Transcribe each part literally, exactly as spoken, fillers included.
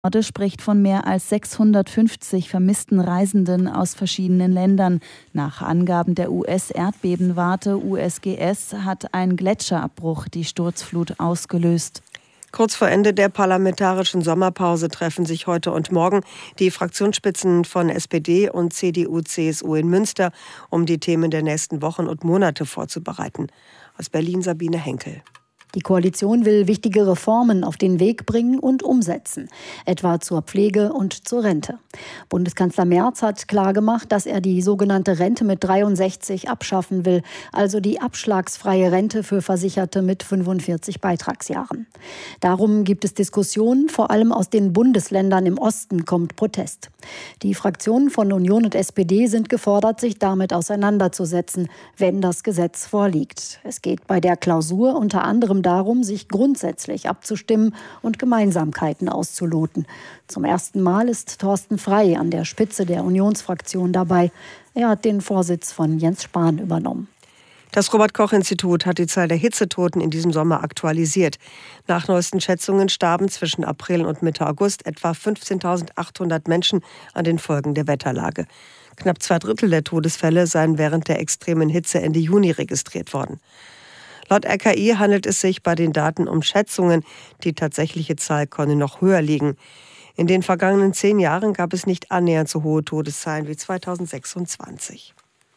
Behörde spricht von mehr als sechshundertfünfzig vermissten Reisenden aus verschiedenen Ländern. Nach Angaben der U S-Erdbebenwarte U S G S hat ein Gletscherabbruch die Sturzflut ausgelöst. Kurz vor Ende der parlamentarischen Sommerpause treffen sich heute und morgen die Fraktionsspitzen von S P D und C D U C S U in Münster, um die Themen der nächsten Wochen und Monate vorzubereiten. Aus Berlin Sabine Henkel. Die Koalition will wichtige Reformen auf den Weg bringen und umsetzen, etwa zur Pflege und zur Rente. Bundeskanzler Merz hat klargemacht, dass er die sogenannte Rente mit dreiundsechzig abschaffen will, also die abschlagsfreie Rente für Versicherte mit fünfundvierzig Beitragsjahren. Darum gibt es Diskussionen, vor allem aus den Bundesländern im Osten kommt Protest. Die Fraktionen von Union und S P D sind gefordert, sich damit auseinanderzusetzen, wenn das Gesetz vorliegt. Es geht bei der Klausur unter anderem darum, sich grundsätzlich abzustimmen und Gemeinsamkeiten auszuloten. Zum ersten Mal ist Thorsten Frey an der Spitze der Unionsfraktion dabei. Er hat den Vorsitz von Jens Spahn übernommen. Das Robert-Koch-Institut hat die Zahl der Hitzetoten in diesem Sommer aktualisiert. Nach neuesten Schätzungen starben zwischen April und Mitte August etwa fünfzehntausendachthundert Menschen an den Folgen der Wetterlage. Knapp zwei Drittel der Todesfälle seien während der extremen Hitze Ende Juni registriert worden. Laut R K I handelt es sich bei den Daten um Schätzungen. Die tatsächliche Zahl könne noch höher liegen. In den vergangenen zehn Jahren gab es nicht annähernd so hohe Todeszahlen wie zweitausendsechsundzwanzig.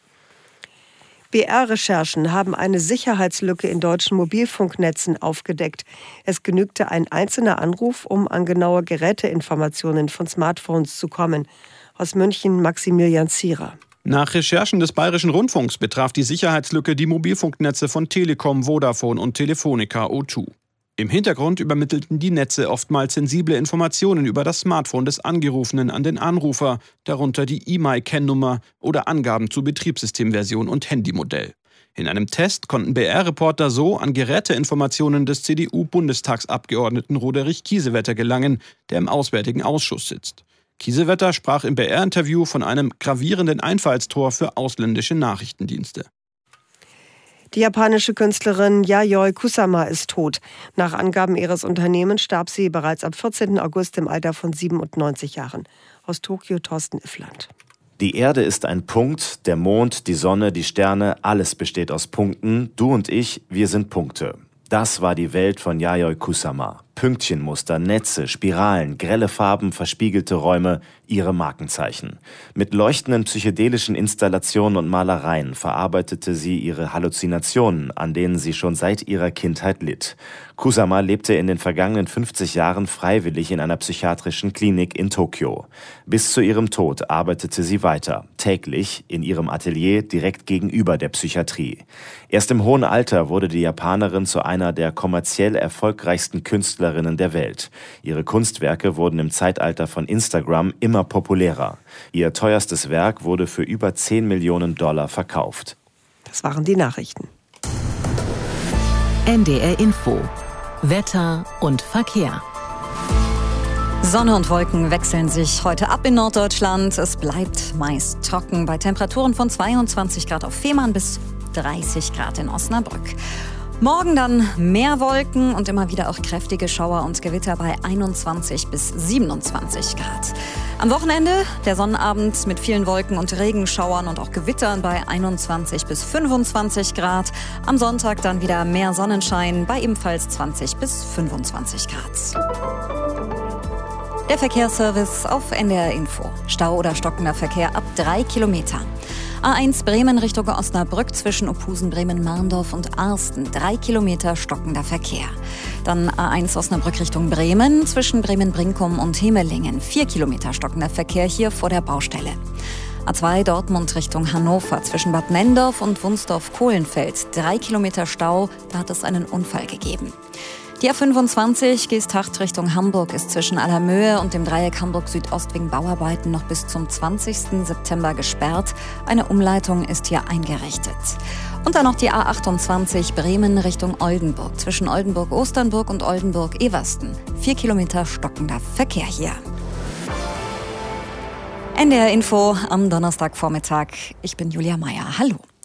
B R-Recherchen haben eine Sicherheitslücke in deutschen Mobilfunknetzen aufgedeckt. Es genügte ein einzelner Anruf, um an genaue Geräteinformationen von Smartphones zu kommen. Aus München Maximilian Zierer. Nach Recherchen des Bayerischen Rundfunks betraf die Sicherheitslücke die Mobilfunknetze von Telekom, Vodafone und Telefonica O zwei. Im Hintergrund übermittelten die Netze oftmals sensible Informationen über das Smartphone des Angerufenen an den Anrufer, darunter die E M I Kennnummer oder Angaben zu Betriebssystemversion und Handymodell. In einem Test konnten B R-Reporter so an Geräteinformationen des C D U-Bundestagsabgeordneten Roderich Kiesewetter gelangen, der im Auswärtigen Ausschuss sitzt. Kiesewetter sprach im B R-Interview von einem gravierenden Einfallstor für ausländische Nachrichtendienste. Die japanische Künstlerin Yayoi Kusama ist tot. Nach Angaben ihres Unternehmens starb sie bereits am vierzehnten August im Alter von siebenundneunzig Jahren. Aus Tokio Thorsten Iffland. Die Erde ist ein Punkt, der Mond, die Sonne, die Sterne, alles besteht aus Punkten. Du und ich, wir sind Punkte. Das war die Welt von Yayoi Kusama. Pünktchenmuster, Netze, Spiralen, grelle Farben, verspiegelte Räume, ihre Markenzeichen. Mit leuchtenden psychedelischen Installationen und Malereien verarbeitete sie ihre Halluzinationen, an denen sie schon seit ihrer Kindheit litt. Kusama lebte in den vergangenen fünfzig Jahren freiwillig in einer psychiatrischen Klinik in Tokio. Bis zu ihrem Tod arbeitete sie weiter, täglich in ihrem Atelier direkt gegenüber der Psychiatrie. Erst im hohen Alter wurde die Japanerin zu einer der kommerziell erfolgreichsten Künstlerinnen der Welt. Ihre Kunstwerke wurden im Zeitalter von Instagram immer populärer. Ihr teuerstes Werk wurde für über zehn Millionen Dollar verkauft. Das waren die Nachrichten. N D R Info. Wetter und Verkehr. Sonne und Wolken wechseln sich heute ab in Norddeutschland. Es bleibt meist trocken bei Temperaturen von zweiundzwanzig Grad auf Fehmarn bis dreißig Grad in Osnabrück. Morgen dann mehr Wolken und immer wieder auch kräftige Schauer und Gewitter bei einundzwanzig bis siebenundzwanzig Grad. Am Wochenende der Sonnenabend mit vielen Wolken und Regenschauern und auch Gewittern bei einundzwanzig bis fünfundzwanzig Grad. Am Sonntag dann wieder mehr Sonnenschein bei ebenfalls zwanzig bis fünfundzwanzig Grad. Der Verkehrsservice auf N D R Info. Stau oder stockender Verkehr ab drei Kilometer. A eins Bremen Richtung Osnabrück zwischen Ophusen, Bremen, Marndorf und Arsten. Drei Kilometer stockender Verkehr. Dann A eins Osnabrück Richtung Bremen zwischen Bremen-Brinkum und Hemelingen. Vier Kilometer stockender Verkehr hier vor der Baustelle. A zwei Dortmund Richtung Hannover zwischen Bad Nendorf und Wunsdorf-Kohlenfeld. Drei Kilometer Stau, da hat es einen Unfall gegeben. Die A fünfundzwanzig Geesthacht Richtung Hamburg ist zwischen Allermöhe und dem Dreieck Hamburg Südost wegen Bauarbeiten noch bis zum zwanzigsten September gesperrt. Eine Umleitung ist hier eingerichtet. Und dann noch die A achtundzwanzig Bremen Richtung Oldenburg zwischen Oldenburg-Osternburg und Oldenburg-Eversten. Vier Kilometer stockender Verkehr hier. N D R Info am Donnerstagvormittag. Ich bin Julia Meyer. Hallo.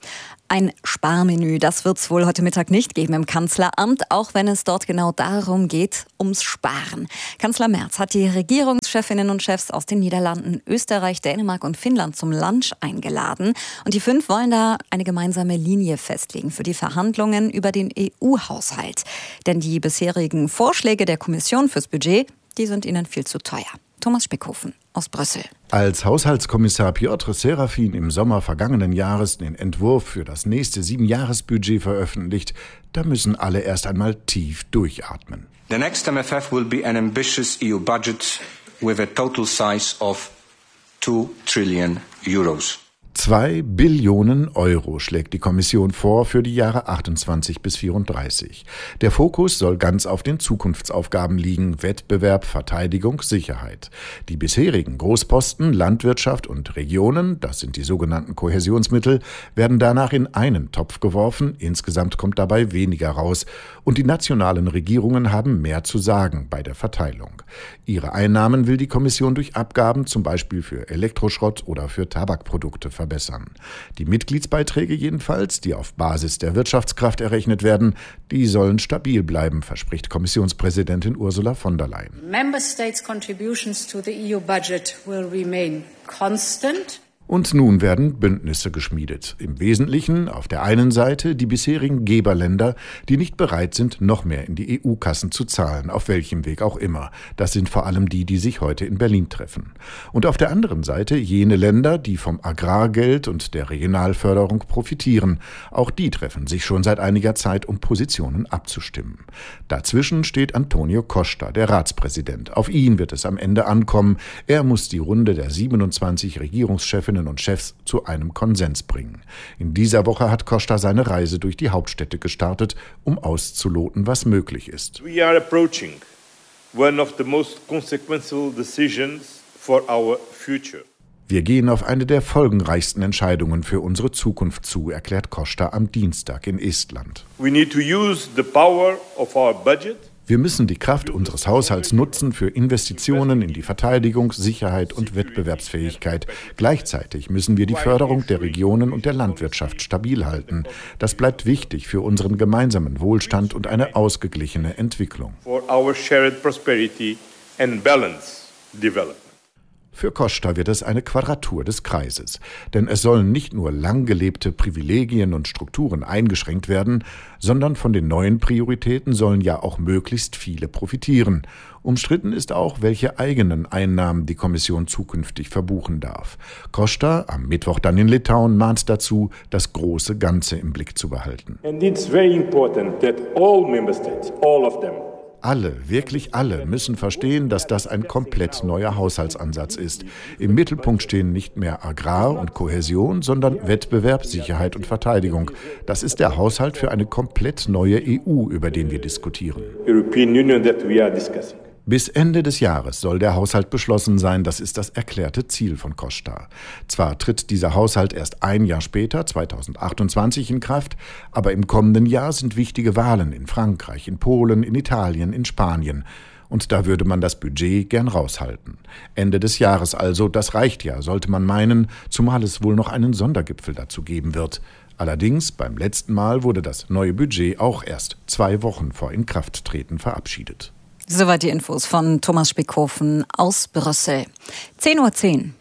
Ein Sparmenü, das wird es wohl heute Mittag nicht geben im Kanzleramt, auch wenn es dort genau darum geht, ums Sparen. Kanzler Merz hat die Regierungschefinnen und Chefs aus den Niederlanden, Österreich, Dänemark und Finnland zum Lunch eingeladen. Und die fünf wollen da eine gemeinsame Linie festlegen für die Verhandlungen über den E U-Haushalt. Denn die bisherigen Vorschläge der Kommission fürs Budget, die sind ihnen viel zu teuer. Thomas Spickhofen aus Brüssel. Als Haushaltskommissar Piotr Serafin im Sommer vergangenen Jahres den Entwurf für das nächste Siebenjahresbudget veröffentlicht, da müssen alle erst einmal tief durchatmen. The next M F F will be an ambitious E U budget with a total size of two trillion euros. Zwei Billionen Euro schlägt die Kommission vor für die Jahre achtundzwanzig bis vierunddreißig. Der Fokus soll ganz auf den Zukunftsaufgaben liegen: Wettbewerb, Verteidigung, Sicherheit. Die bisherigen Großposten Landwirtschaft und Regionen, das sind die sogenannten Kohäsionsmittel, werden danach in einen Topf geworfen. Insgesamt kommt dabei weniger raus. Und die nationalen Regierungen haben mehr zu sagen bei der Verteilung. Ihre Einnahmen will die Kommission durch Abgaben, zum Beispiel für Elektroschrott oder für Tabakprodukte, verbessern. Die Mitgliedsbeiträge jedenfalls, die auf Basis der Wirtschaftskraft errechnet werden, die sollen stabil bleiben, verspricht Kommissionspräsidentin Ursula von der Leyen. Member States' contributions to the E U budget will remain constant. Und nun werden Bündnisse geschmiedet. Im Wesentlichen auf der einen Seite die bisherigen Geberländer, die nicht bereit sind, noch mehr in die E U-Kassen zu zahlen, auf welchem Weg auch immer. Das sind vor allem die, die sich heute in Berlin treffen. Und auf der anderen Seite jene Länder, die vom Agrargeld und der Regionalförderung profitieren. Auch die treffen sich schon seit einiger Zeit, um Positionen abzustimmen. Dazwischen steht Antonio Costa, der Ratspräsident. Auf ihn wird es am Ende ankommen. Er muss die Runde der siebenundzwanzig Regierungschefinnen und Chefs zu einem Konsens bringen. In dieser Woche hat Costa seine Reise durch die Hauptstädte gestartet, um auszuloten, was möglich ist. We are approaching one of the most consequential decisions for our future. Wir gehen auf eine der folgenreichsten Entscheidungen für unsere Zukunft zu, erklärt Costa am Dienstag in Estland. We need to use the power of our budget. Wir müssen die Kraft unseres Haushalts nutzen für Investitionen in die Verteidigung, Sicherheit und Wettbewerbsfähigkeit. Gleichzeitig müssen wir die Förderung der Regionen und der Landwirtschaft stabil halten. Das bleibt wichtig für unseren gemeinsamen Wohlstand und eine ausgeglichene Entwicklung. For our shared prosperity and balanced development. Für Costa wird es eine Quadratur des Kreises. Denn es sollen nicht nur lang gelebte Privilegien und Strukturen eingeschränkt werden, sondern von den neuen Prioritäten sollen ja auch möglichst viele profitieren. Umstritten ist auch, welche eigenen Einnahmen die Kommission zukünftig verbuchen darf. Costa, am Mittwoch dann in Litauen, mahnt dazu, das große Ganze im Blick zu behalten. And it's very important that all member states, all of them, Alle, wirklich alle, müssen verstehen, dass das ein komplett neuer Haushaltsansatz ist. Im Mittelpunkt stehen nicht mehr Agrar und Kohäsion, sondern Wettbewerb, Sicherheit und Verteidigung. Das ist der Haushalt für eine komplett neue E U, über den wir diskutieren. European Union that we are discussing. Bis Ende des Jahres soll der Haushalt beschlossen sein, das ist das erklärte Ziel von Costa. Zwar tritt dieser Haushalt erst ein Jahr später, zweitausendachtundzwanzig, in Kraft, aber im kommenden Jahr sind wichtige Wahlen in Frankreich, in Polen, in Italien, in Spanien. Und da würde man das Budget gern raushalten. Ende des Jahres also, das reicht ja, sollte man meinen, zumal es wohl noch einen Sondergipfel dazu geben wird. Allerdings, beim letzten Mal wurde das neue Budget auch erst zwei Wochen vor Inkrafttreten verabschiedet. Soweit die Infos von Thomas Spickhofen aus Brüssel. zehn Uhr zehn.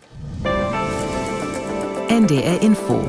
N D R Info.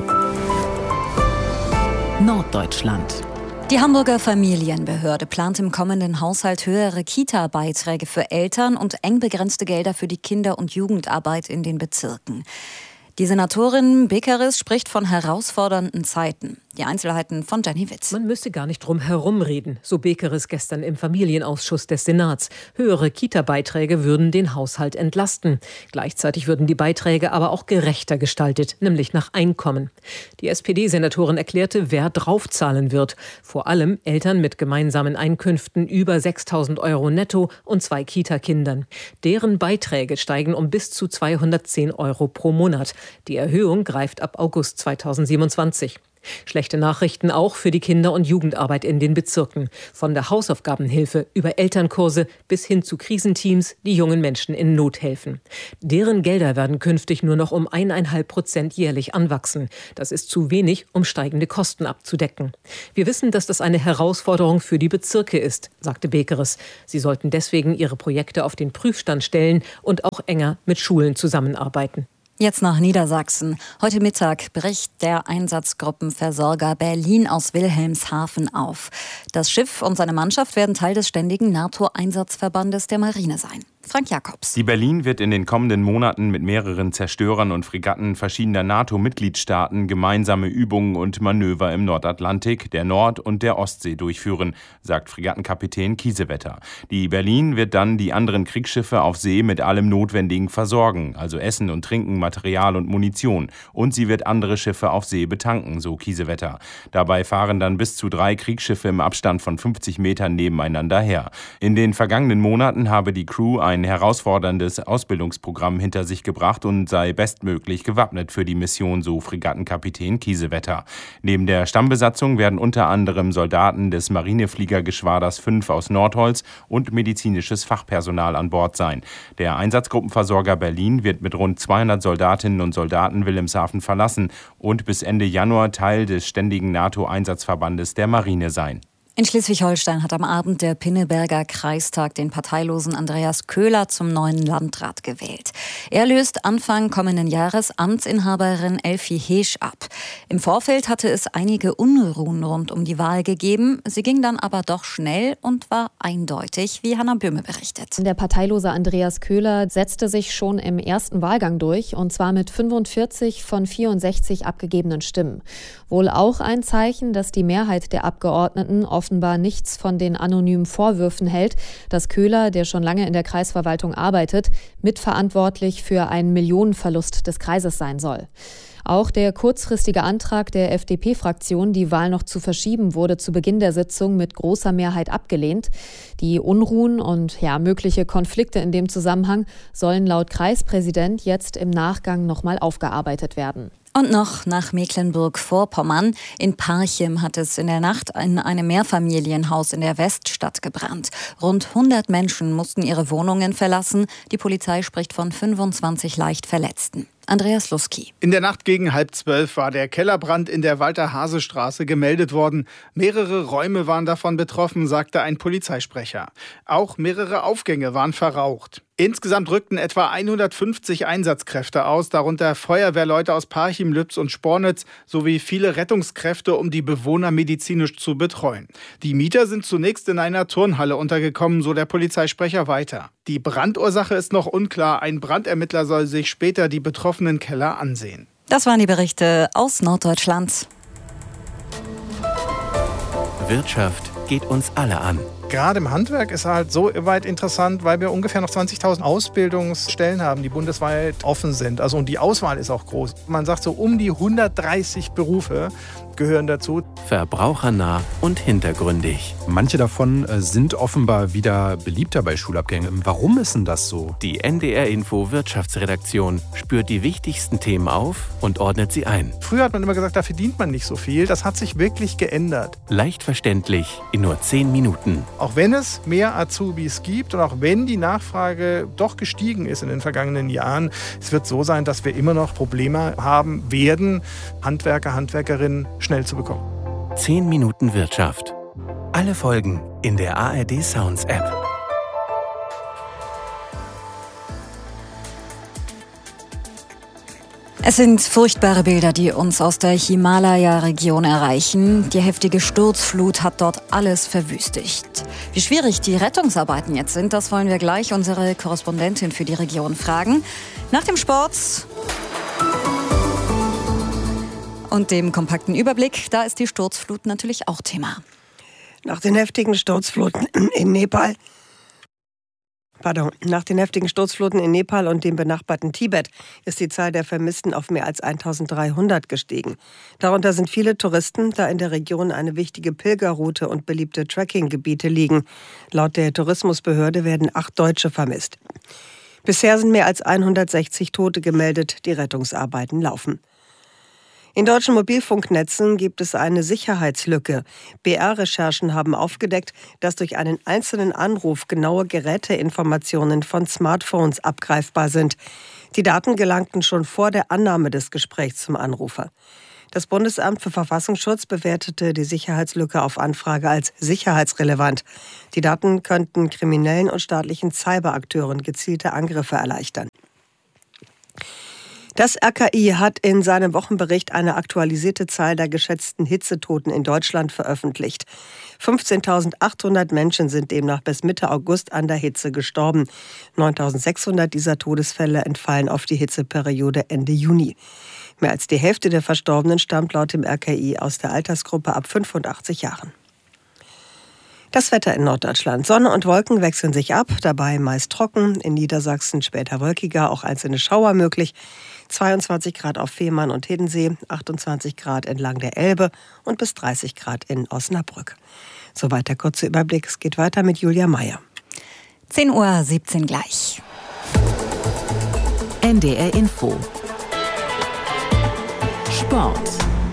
Norddeutschland. Die Hamburger Familienbehörde plant im kommenden Haushalt höhere Kita-Beiträge für Eltern und eng begrenzte Gelder für die Kinder- und Jugendarbeit in den Bezirken. Die Senatorin Bekeris spricht von herausfordernden Zeiten. Die Einzelheiten von Jenny Witz. Man müsste gar nicht drum herumreden, so Bekeris gestern im Familienausschuss des Senats. Höhere Kita-Beiträge würden den Haushalt entlasten. Gleichzeitig würden die Beiträge aber auch gerechter gestaltet, nämlich nach Einkommen. Die S P D-Senatorin erklärte, wer draufzahlen wird. Vor allem Eltern mit gemeinsamen Einkünften über sechstausend Euro netto und zwei Kita-Kindern. Deren Beiträge steigen um bis zu zweihundertzehn Euro pro Monat. Die Erhöhung greift ab August zweitausendsiebenundzwanzig. Schlechte Nachrichten auch für die Kinder- und Jugendarbeit in den Bezirken. Von der Hausaufgabenhilfe über Elternkurse bis hin zu Krisenteams, die jungen Menschen in Not helfen. Deren Gelder werden künftig nur noch um eineinhalb Prozent jährlich anwachsen. Das ist zu wenig, um steigende Kosten abzudecken. Wir wissen, dass das eine Herausforderung für die Bezirke ist, sagte Bekeres. Sie sollten deswegen ihre Projekte auf den Prüfstand stellen und auch enger mit Schulen zusammenarbeiten. Jetzt nach Niedersachsen. Heute Mittag bricht der Einsatzgruppenversorger Berlin aus Wilhelmshaven auf. Das Schiff und seine Mannschaft werden Teil des ständigen NATO-Einsatzverbandes der Marine sein. Frank Jakobs. Die Berlin wird in den kommenden Monaten mit mehreren Zerstörern und Fregatten verschiedener NATO-Mitgliedstaaten gemeinsame Übungen und Manöver im Nordatlantik, der Nord- und der Ostsee durchführen, sagt Fregattenkapitän Kiesewetter. Die Berlin wird dann die anderen Kriegsschiffe auf See mit allem Notwendigen versorgen, also Essen und Trinken, Material und Munition. Und sie wird andere Schiffe auf See betanken, so Kiesewetter. Dabei fahren dann bis zu drei Kriegsschiffe im Abstand von fünfzig Metern nebeneinander her. In den vergangenen Monaten habe die Crew ein herausforderndes Ausbildungsprogramm hinter sich gebracht und sei bestmöglich gewappnet für die Mission, so Fregattenkapitän Kiesewetter. Neben der Stammbesatzung werden unter anderem Soldaten des Marinefliegergeschwaders fünf aus Nordholz und medizinisches Fachpersonal an Bord sein. Der Einsatzgruppenversorger Berlin wird mit rund zweihundert Soldatinnen und Soldaten Wilhelmshaven verlassen und bis Ende Januar Teil des ständigen NATO-Einsatzverbandes der Marine sein. In Schleswig-Holstein hat am Abend der Pinneberger Kreistag den parteilosen Andreas Köhler zum neuen Landrat gewählt. Er löst Anfang kommenden Jahres Amtsinhaberin Elfie Heesch ab. Im Vorfeld hatte es einige Unruhen rund um die Wahl gegeben. Sie ging dann aber doch schnell und war eindeutig, wie Hannah Böhme berichtet. Der parteilose Andreas Köhler setzte sich schon im ersten Wahlgang durch, und zwar mit fünfundvierzig von vierundsechzig abgegebenen Stimmen. Wohl auch ein Zeichen, dass die Mehrheit der Abgeordneten offenbar nichts von den anonymen Vorwürfen hält, dass Köhler, der schon lange in der Kreisverwaltung arbeitet, mitverantwortlich für einen Millionenverlust des Kreises sein soll. Auch der kurzfristige Antrag der F D P-Fraktion, die Wahl noch zu verschieben, wurde zu Beginn der Sitzung mit großer Mehrheit abgelehnt. Die Unruhen und ja, mögliche Konflikte in dem Zusammenhang sollen laut Kreispräsident jetzt im Nachgang nochmal aufgearbeitet werden. Und noch nach Mecklenburg-Vorpommern. In Parchim hat es in der Nacht in einem Mehrfamilienhaus in der Weststadt gebrannt. Rund hundert Menschen mussten ihre Wohnungen verlassen. Die Polizei spricht von fünfundzwanzig leicht Verletzten. Andreas Luski. In der Nacht gegen halb zwölf war der Kellerbrand in der Walter-Hase-Straße gemeldet worden. Mehrere Räume waren davon betroffen, sagte ein Polizeisprecher. Auch mehrere Aufgänge waren verraucht. Insgesamt rückten etwa hundertfünfzig Einsatzkräfte aus, darunter Feuerwehrleute aus Parchim, Lübz und Spornitz sowie viele Rettungskräfte, um die Bewohner medizinisch zu betreuen. Die Mieter sind zunächst in einer Turnhalle untergekommen, so der Polizeisprecher weiter. Die Brandursache ist noch unklar. Ein Brandermittler soll sich später die betroffenen Keller ansehen. Das waren die Berichte aus Norddeutschland. Wirtschaft geht uns alle an. Gerade im Handwerk ist halt so weit interessant, weil wir ungefähr noch zwanzigtausend Ausbildungsstellen haben, die bundesweit offen sind. Also und die Auswahl ist auch groß. Man sagt so, um die hundertdreißig Berufe gehören dazu. Verbrauchernah und hintergründig. Manche davon sind offenbar wieder beliebter bei Schulabgängen. Warum ist denn das so? Die N D R-Info Wirtschaftsredaktion spürt die wichtigsten Themen auf und ordnet sie ein. Früher hat man immer gesagt, da verdient man nicht so viel. Das hat sich wirklich geändert. Leicht verständlich in nur zehn Minuten. Auch wenn es mehr Azubis gibt und auch wenn die Nachfrage doch gestiegen ist in den vergangenen Jahren, es wird so sein, dass wir immer noch Probleme haben werden, Handwerker, Handwerkerinnen schnell zu bekommen. zehn Minuten Wirtschaft. Alle Folgen in der A R D Sounds App. Es sind furchtbare Bilder, die uns aus der Himalaya-Region erreichen. Die heftige Sturzflut hat dort alles verwüstet. Wie schwierig die Rettungsarbeiten jetzt sind, das wollen wir gleich unsere Korrespondentin für die Region fragen. Nach dem Sport und dem kompakten Überblick, da ist die Sturzflut natürlich auch Thema. Nach den heftigen Sturzfluten in Nepal Pardon. Nach den heftigen Sturzfluten in Nepal und dem benachbarten Tibet ist die Zahl der Vermissten auf mehr als eintausenddreihundert gestiegen. Darunter sind viele Touristen, da in der Region eine wichtige Pilgerroute und beliebte Trekkinggebiete liegen. Laut der Tourismusbehörde werden acht Deutsche vermisst. Bisher sind mehr als hundertsechzig Tote gemeldet, die Rettungsarbeiten laufen. In deutschen Mobilfunknetzen gibt es eine Sicherheitslücke. B R-Recherchen haben aufgedeckt, dass durch einen einzelnen Anruf genaue Geräteinformationen von Smartphones abgreifbar sind. Die Daten gelangten schon vor der Annahme des Gesprächs zum Anrufer. Das Bundesamt für Verfassungsschutz bewertete die Sicherheitslücke auf Anfrage als sicherheitsrelevant. Die Daten könnten kriminellen und staatlichen Cyberakteuren gezielte Angriffe erleichtern. Das R K I hat in seinem Wochenbericht eine aktualisierte Zahl der geschätzten Hitzetoten in Deutschland veröffentlicht. fünfzehntausendachthundert Menschen sind demnach bis Mitte August an der Hitze gestorben. neuntausendsechshundert dieser Todesfälle entfallen auf die Hitzeperiode Ende Juni. Mehr als die Hälfte der Verstorbenen stammt laut dem R K I aus der Altersgruppe ab fünfundachtzig Jahren. Das Wetter in Norddeutschland. Sonne und Wolken wechseln sich ab, dabei meist trocken. In Niedersachsen später wolkiger, auch einzelne Schauer möglich. zweiundzwanzig Grad auf Fehmarn und Hiddensee, achtundzwanzig Grad entlang der Elbe und bis dreißig Grad in Osnabrück. Soweit der kurze Überblick. Es geht weiter mit Julia Meyer. zehn Uhr siebzehn gleich. N D R Info. Sport.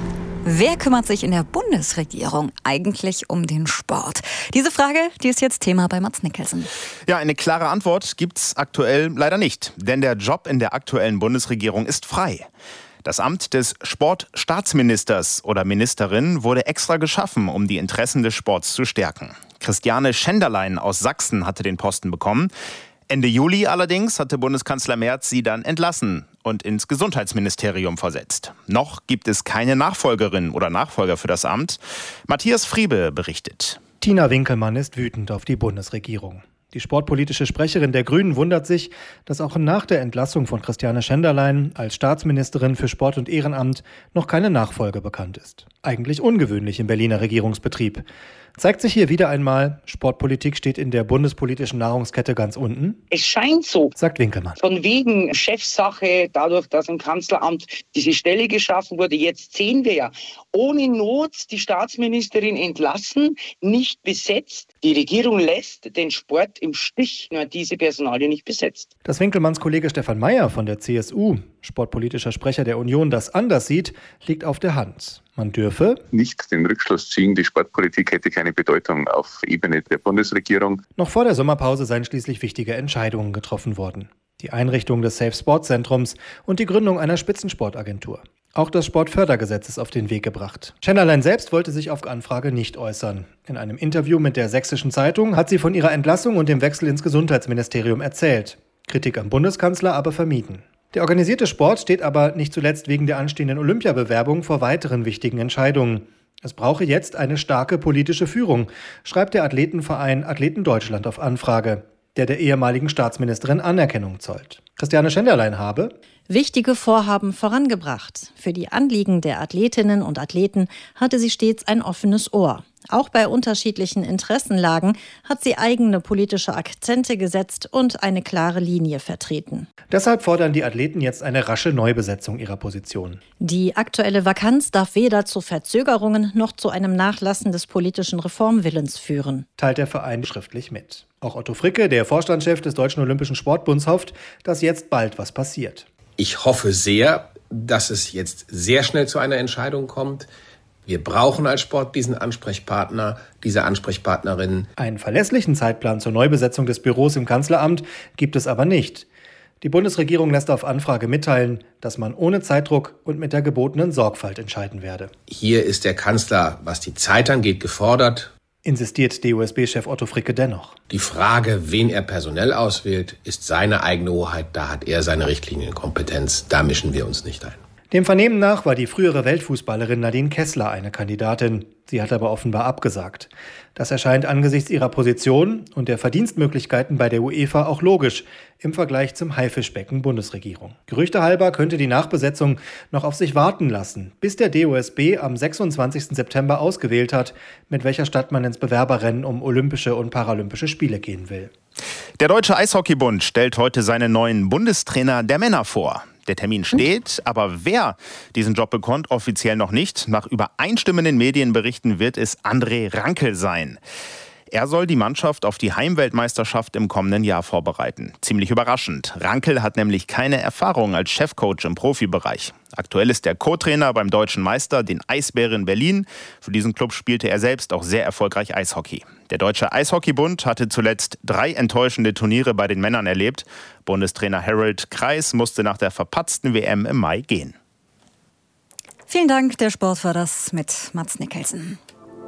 Wer kümmert sich in der Bundesregierung eigentlich um den Sport? Diese Frage, die ist jetzt Thema bei Mads Nicholson. Ja, eine klare Antwort gibt's aktuell leider nicht. Denn der Job in der aktuellen Bundesregierung ist frei. Das Amt des Sportstaatsministers oder Ministerin wurde extra geschaffen, um die Interessen des Sports zu stärken. Christiane Schenderlein aus Sachsen hatte den Posten bekommen. Ende Juli allerdings hatte Bundeskanzler Merz sie dann entlassen und ins Gesundheitsministerium versetzt. Noch gibt es keine Nachfolgerin oder Nachfolger für das Amt. Matthias Friebe berichtet. Tina Winkelmann ist wütend auf die Bundesregierung. Die sportpolitische Sprecherin der Grünen wundert sich, dass auch nach der Entlassung von Christiane Schenderlein als Staatsministerin für Sport und Ehrenamt noch keine Nachfolge bekannt ist. Eigentlich ungewöhnlich im Berliner Regierungsbetrieb. Zeigt sich hier wieder einmal, Sportpolitik steht in der bundespolitischen Nahrungskette ganz unten? Es scheint so, sagt Winkelmann. Von wegen Chefsache, dadurch, dass im Kanzleramt diese Stelle geschaffen wurde. Jetzt sehen wir ja, ohne Not die Staatsministerin entlassen, nicht besetzt. Die Regierung lässt den Sport im Stich, nur diese Personalie nicht besetzt. Dass Winkelmanns Kollege Stefan Mayer von der C S U, sportpolitischer Sprecher der Union, das anders sieht, liegt auf der Hand. Man dürfe nicht den Rückschluss ziehen, die Sportpolitik hätte keine Bedeutung auf Ebene der Bundesregierung. Noch vor der Sommerpause seien schließlich wichtige Entscheidungen getroffen worden. Die Einrichtung des Safe Sport Zentrums und die Gründung einer Spitzensportagentur. Auch das Sportfördergesetz ist auf den Weg gebracht. Schenderlein selbst wollte sich auf Anfrage nicht äußern. In einem Interview mit der Sächsischen Zeitung hat sie von ihrer Entlassung und dem Wechsel ins Gesundheitsministerium erzählt. Kritik am Bundeskanzler aber vermieden. Der organisierte Sport steht aber nicht zuletzt wegen der anstehenden Olympiabewerbung vor weiteren wichtigen Entscheidungen. Es brauche jetzt eine starke politische Führung, schreibt der Athletenverein Athleten Deutschland auf Anfrage, der der ehemaligen Staatsministerin Anerkennung zollt. Christiane Schenderlein habe wichtige Vorhaben vorangebracht. Für die Anliegen der Athletinnen und Athleten hatte sie stets ein offenes Ohr. Auch bei unterschiedlichen Interessenlagen hat sie eigene politische Akzente gesetzt und eine klare Linie vertreten. Deshalb fordern die Athleten jetzt eine rasche Neubesetzung ihrer Position. Die aktuelle Vakanz darf weder zu Verzögerungen noch zu einem Nachlassen des politischen Reformwillens führen, teilt der Verein schriftlich mit. Auch Otto Fricke, der Vorstandschef des Deutschen Olympischen Sportbunds, hofft, dass jetzt bald was passiert. Ich hoffe sehr, dass es jetzt sehr schnell zu einer Entscheidung kommt. Wir brauchen als Sport diesen Ansprechpartner, diese Ansprechpartnerin. Einen verlässlichen Zeitplan zur Neubesetzung des Büros im Kanzleramt gibt es aber nicht. Die Bundesregierung lässt auf Anfrage mitteilen, dass man ohne Zeitdruck und mit der gebotenen Sorgfalt entscheiden werde. Hier ist der Kanzler, was die Zeit angeht, gefordert. Insistiert D O S B-Chef Otto Fricke dennoch. Die Frage, wen er personell auswählt, ist seine eigene Hoheit. Da hat er seine Richtlinienkompetenz. Da mischen wir uns nicht ein. Dem Vernehmen nach war die frühere Weltfußballerin Nadine Kessler eine Kandidatin. Sie hat aber offenbar abgesagt. Das erscheint angesichts ihrer Position und der Verdienstmöglichkeiten bei der UEFA auch logisch im Vergleich zum Haifischbecken Bundesregierung. Gerüchtehalber könnte die Nachbesetzung noch auf sich warten lassen, bis der D O S B am sechsundzwanzigsten September ausgewählt hat, mit welcher Stadt man ins Bewerberrennen um Olympische und Paralympische Spiele gehen will. Der Deutsche Eishockeybund stellt heute seinen neuen Bundestrainer der Männer vor. Der Termin steht, aber wer diesen Job bekommt, offiziell noch nicht. Nach übereinstimmenden Medienberichten wird es André Rankel sein. Er soll die Mannschaft auf die Heimweltmeisterschaft im kommenden Jahr vorbereiten. Ziemlich überraschend. Rankel hat nämlich keine Erfahrung als Chefcoach im Profibereich. Aktuell ist er Co-Trainer beim deutschen Meister, den Eisbären Berlin. Für diesen Club spielte er selbst auch sehr erfolgreich Eishockey. Der Deutsche Eishockeybund hatte zuletzt drei enttäuschende Turniere bei den Männern erlebt. Bundestrainer Harold Kreis musste nach der verpatzten W M im Mai gehen. Vielen Dank, der Sport war das mit Mats Nicholson.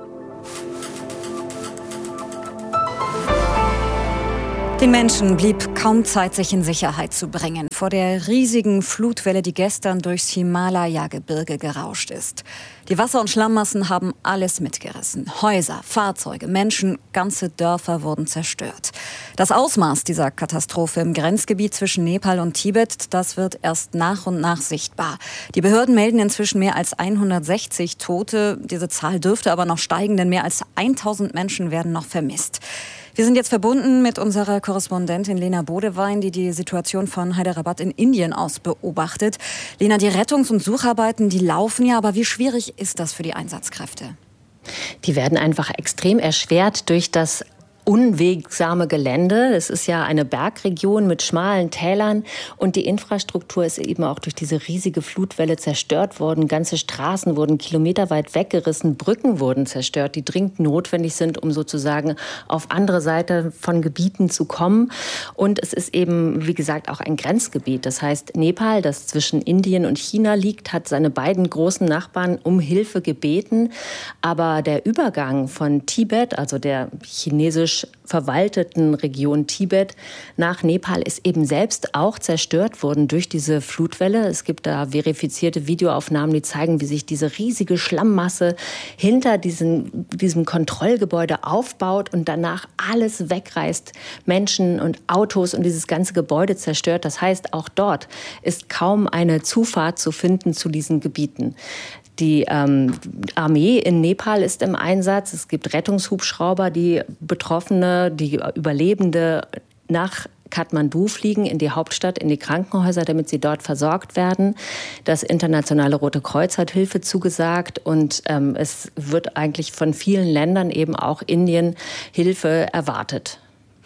Den Menschen blieb kaum Zeit, sich in Sicherheit zu bringen vor der riesigen Flutwelle, die gestern durchs Himalaya-Gebirge gerauscht ist. Die Wasser- und Schlammmassen haben alles mitgerissen. Häuser, Fahrzeuge, Menschen, ganze Dörfer wurden zerstört. Das Ausmaß dieser Katastrophe im Grenzgebiet zwischen Nepal und Tibet, das wird erst nach und nach sichtbar. Die Behörden melden inzwischen mehr als hundertsechzig Tote. Diese Zahl dürfte aber noch steigen, denn mehr als tausend Menschen werden noch vermisst. Wir sind jetzt verbunden mit unserer Korrespondentin Lena Bodewein, die die Situation von Hyderabad in Indien aus beobachtet. Lena, die Rettungs- und Sucharbeiten, die laufen ja, aber wie schwierig ist das für die Einsatzkräfte? Die werden einfach extrem erschwert durch das unwegsame Gelände. Es ist ja eine Bergregion mit schmalen Tälern und die Infrastruktur ist eben auch durch diese riesige Flutwelle zerstört worden. Ganze Straßen wurden kilometerweit weggerissen, Brücken wurden zerstört, die dringend notwendig sind, um sozusagen auf andere Seite von Gebieten zu kommen. Und es ist eben, wie gesagt, auch ein Grenzgebiet. Das heißt, Nepal, das zwischen Indien und China liegt, hat seine beiden großen Nachbarn um Hilfe gebeten. Aber der Übergang von Tibet, also der chinesisch verwalteten Region Tibet nach Nepal ist eben selbst auch zerstört worden durch diese Flutwelle. Es gibt da verifizierte Videoaufnahmen, die zeigen, wie sich diese riesige Schlammmasse hinter diesen, diesem Kontrollgebäude aufbaut und danach alles wegreißt, Menschen und Autos und dieses ganze Gebäude zerstört. Das heißt, auch dort ist kaum eine Zufahrt zu finden zu diesen Gebieten. Die ähm, Armee in Nepal ist im Einsatz. Es gibt Rettungshubschrauber, die Betroffene, die Überlebende nach Kathmandu fliegen, in die Hauptstadt, in die Krankenhäuser, damit sie dort versorgt werden. Das Internationale Rote Kreuz hat Hilfe zugesagt und ähm, es wird eigentlich von vielen Ländern, eben auch Indien, Hilfe erwartet.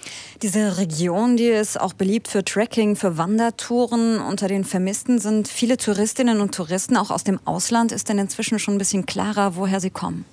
Diese Region, die ist auch beliebt für Trekking, für Wandertouren. Unter den Vermissten sind viele Touristinnen und Touristen, auch aus dem Ausland. Ist denn inzwischen schon ein bisschen klarer, woher sie kommen?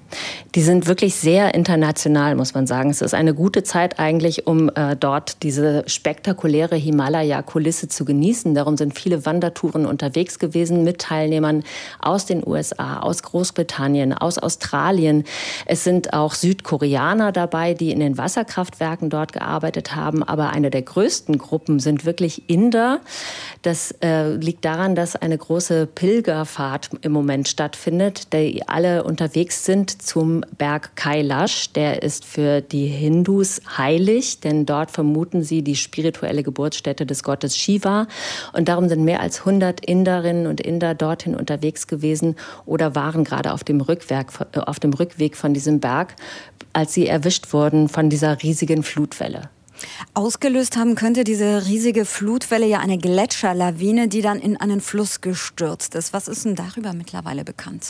Die sind wirklich sehr international, muss man sagen. Es ist eine gute Zeit eigentlich, um äh, dort diese spektakuläre Himalaya-Kulisse zu genießen. Darum sind viele Wandertouren unterwegs gewesen mit Teilnehmern aus den U S A, aus Großbritannien, aus Australien. Es sind auch Südkoreaner dabei, die in den Wasserkraftwerken dort gearbeitet haben. Aber eine der größten Gruppen sind wirklich Inder. Das äh, liegt daran, dass eine große Pilgerfahrt im Moment stattfindet, die alle unterwegs sind zum Berg Kailash. Der ist für die Hindus heilig, denn dort vermuten sie die spirituelle Geburtsstätte des Gottes Shiva. Und darum sind mehr als hundert Inderinnen und Inder dorthin unterwegs gewesen oder waren gerade auf dem Rückweg, auf dem Rückweg von diesem Berg, als sie erwischt wurden von dieser riesigen Flutwelle. Ausgelöst haben könnte diese riesige Flutwelle ja eine Gletscherlawine, die dann in einen Fluss gestürzt ist. Was ist denn darüber mittlerweile bekannt?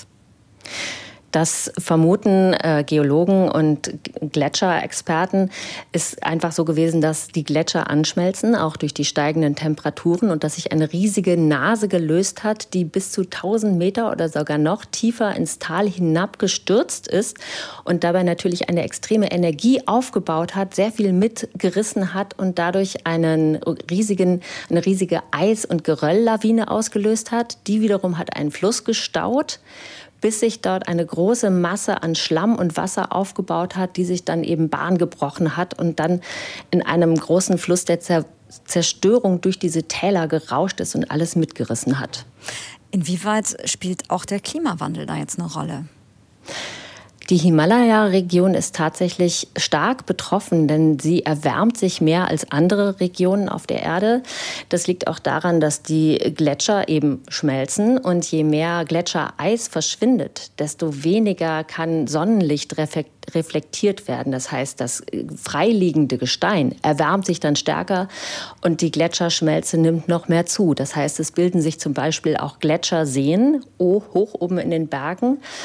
Das vermuten äh, Geologen und Gletscherexperten ist einfach so gewesen, dass die Gletscher anschmelzen, auch durch die steigenden Temperaturen und dass sich eine riesige Nase gelöst hat, die bis zu tausend Meter oder sogar noch tiefer ins Tal hinabgestürzt ist und dabei natürlich eine extreme Energie aufgebaut hat, sehr viel mitgerissen hat und dadurch einen riesigen, eine riesige Eis- und Gerölllawine ausgelöst hat. Die wiederum hat einen Fluss gestaut, bis sich dort eine große Masse an Schlamm und Wasser aufgebaut hat, die sich dann eben Bahn gebrochen hat und dann in einem großen Fluss der Zer- Zerstörung durch diese Täler gerauscht ist und alles mitgerissen hat. Inwieweit spielt auch der Klimawandel da jetzt eine Rolle? Die Himalaya-Region ist tatsächlich stark betroffen, denn sie erwärmt sich mehr als andere Regionen auf der Erde. Das liegt auch daran, dass die Gletscher eben schmelzen und je mehr Gletschereis verschwindet, desto weniger kann Sonnenlicht reflektiert werden. Das heißt, das freiliegende Gestein erwärmt sich dann stärker und die Gletscherschmelze nimmt noch mehr zu. Das heißt, es bilden sich zum Beispiel auch Gletscherseen hoch oben in den Bergen.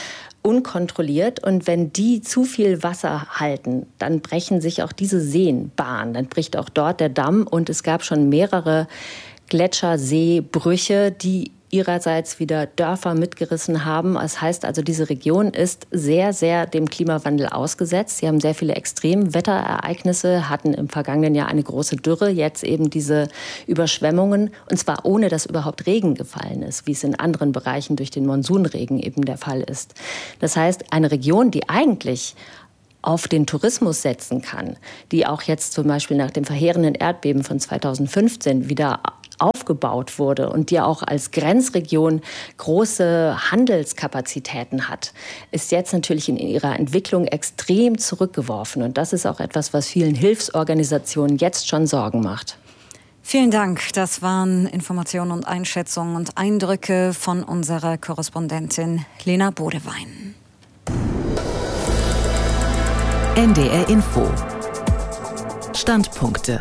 unkontrolliert. Und wenn die zu viel Wasser halten, dann brechen sich auch diese Seen Bahn. Dann bricht auch dort der Damm. Und es gab schon mehrere Gletscherseebrüche, die ihrerseits wieder Dörfer mitgerissen haben. Das heißt also, diese Region ist sehr, sehr dem Klimawandel ausgesetzt. Sie haben sehr viele Extremwetterereignisse, hatten im vergangenen Jahr eine große Dürre, jetzt eben diese Überschwemmungen. Und zwar ohne, dass überhaupt Regen gefallen ist, wie es in anderen Bereichen durch den Monsunregen eben der Fall ist. Das heißt, eine Region, die eigentlich auf den Tourismus setzen kann, die auch jetzt zum Beispiel nach dem verheerenden Erdbeben von zweitausendfünfzehn wieder aufgebaut wurde und die auch als Grenzregion große Handelskapazitäten hat, ist jetzt natürlich in ihrer Entwicklung extrem zurückgeworfen. Und das ist auch etwas, was vielen Hilfsorganisationen jetzt schon Sorgen macht. Vielen Dank. Das waren Informationen und Einschätzungen und Eindrücke von unserer Korrespondentin Lena Bodewein. N D R Info. Standpunkte.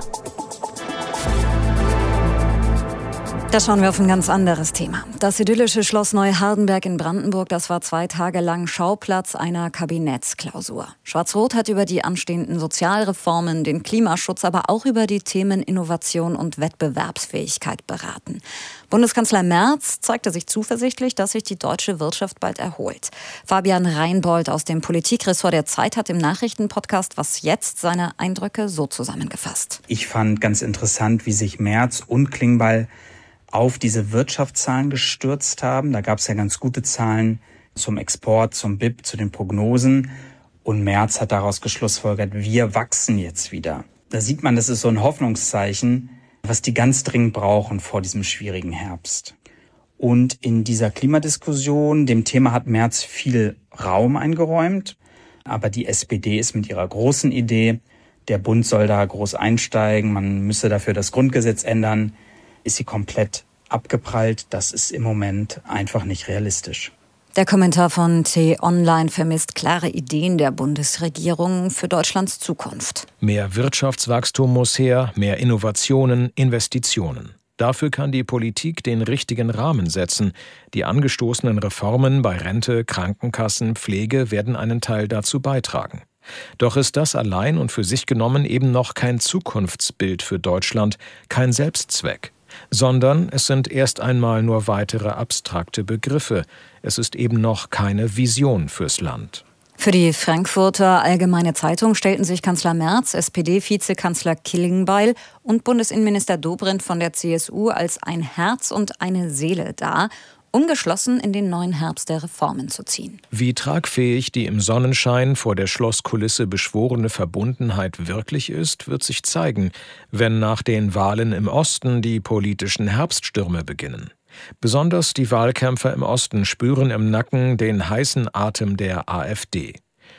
Da schauen wir auf ein ganz anderes Thema. Das idyllische Schloss Neuhardenberg in Brandenburg, das war zwei Tage lang Schauplatz einer Kabinettsklausur. Schwarz-Rot hat über die anstehenden Sozialreformen, den Klimaschutz, aber auch über die Themen Innovation und Wettbewerbsfähigkeit beraten. Bundeskanzler Merz zeigte sich zuversichtlich, dass sich die deutsche Wirtschaft bald erholt. Fabian Reinbold aus dem Politikressort der Zeit hat im Nachrichtenpodcast Was jetzt seine Eindrücke so zusammengefasst. Ich fand ganz interessant, wie sich Merz und Klingbeil auf diese Wirtschaftszahlen gestürzt haben. Da gab es ja ganz gute Zahlen zum Export, zum B I P, zu den Prognosen. Und Merz hat daraus geschlussfolgert, wir wachsen jetzt wieder. Da sieht man, das ist so ein Hoffnungszeichen, was die ganz dringend brauchen vor diesem schwierigen Herbst. Und in dieser Klimadiskussion, dem Thema hat Merz viel Raum eingeräumt. Aber die S P D ist mit ihrer großen Idee, der Bund soll da groß einsteigen, man müsse dafür das Grundgesetz ändern, ist sie komplett abgeprallt. Das ist im Moment einfach nicht realistisch. Der Kommentar von T-Online vermisst klare Ideen der Bundesregierung für Deutschlands Zukunft. Mehr Wirtschaftswachstum muss her, mehr Innovationen, Investitionen. Dafür kann die Politik den richtigen Rahmen setzen. Die angestoßenen Reformen bei Rente, Krankenkassen, Pflege werden einen Teil dazu beitragen. Doch ist das allein und für sich genommen eben noch kein Zukunftsbild für Deutschland, kein Selbstzweck. Sondern es sind erst einmal nur weitere abstrakte Begriffe. Es ist eben noch keine Vision fürs Land. Für die Frankfurter Allgemeine Zeitung stellten sich Kanzler Merz, S P D-Vizekanzler Klingbeil und Bundesinnenminister Dobrindt von der C S U als ein Herz und eine Seele dar, um geschlossen in den neuen Herbst der Reformen zu ziehen. Wie tragfähig die im Sonnenschein vor der Schlosskulisse beschworene Verbundenheit wirklich ist, wird sich zeigen, wenn nach den Wahlen im Osten die politischen Herbststürme beginnen. Besonders die Wahlkämpfer im Osten spüren im Nacken den heißen Atem der AfD.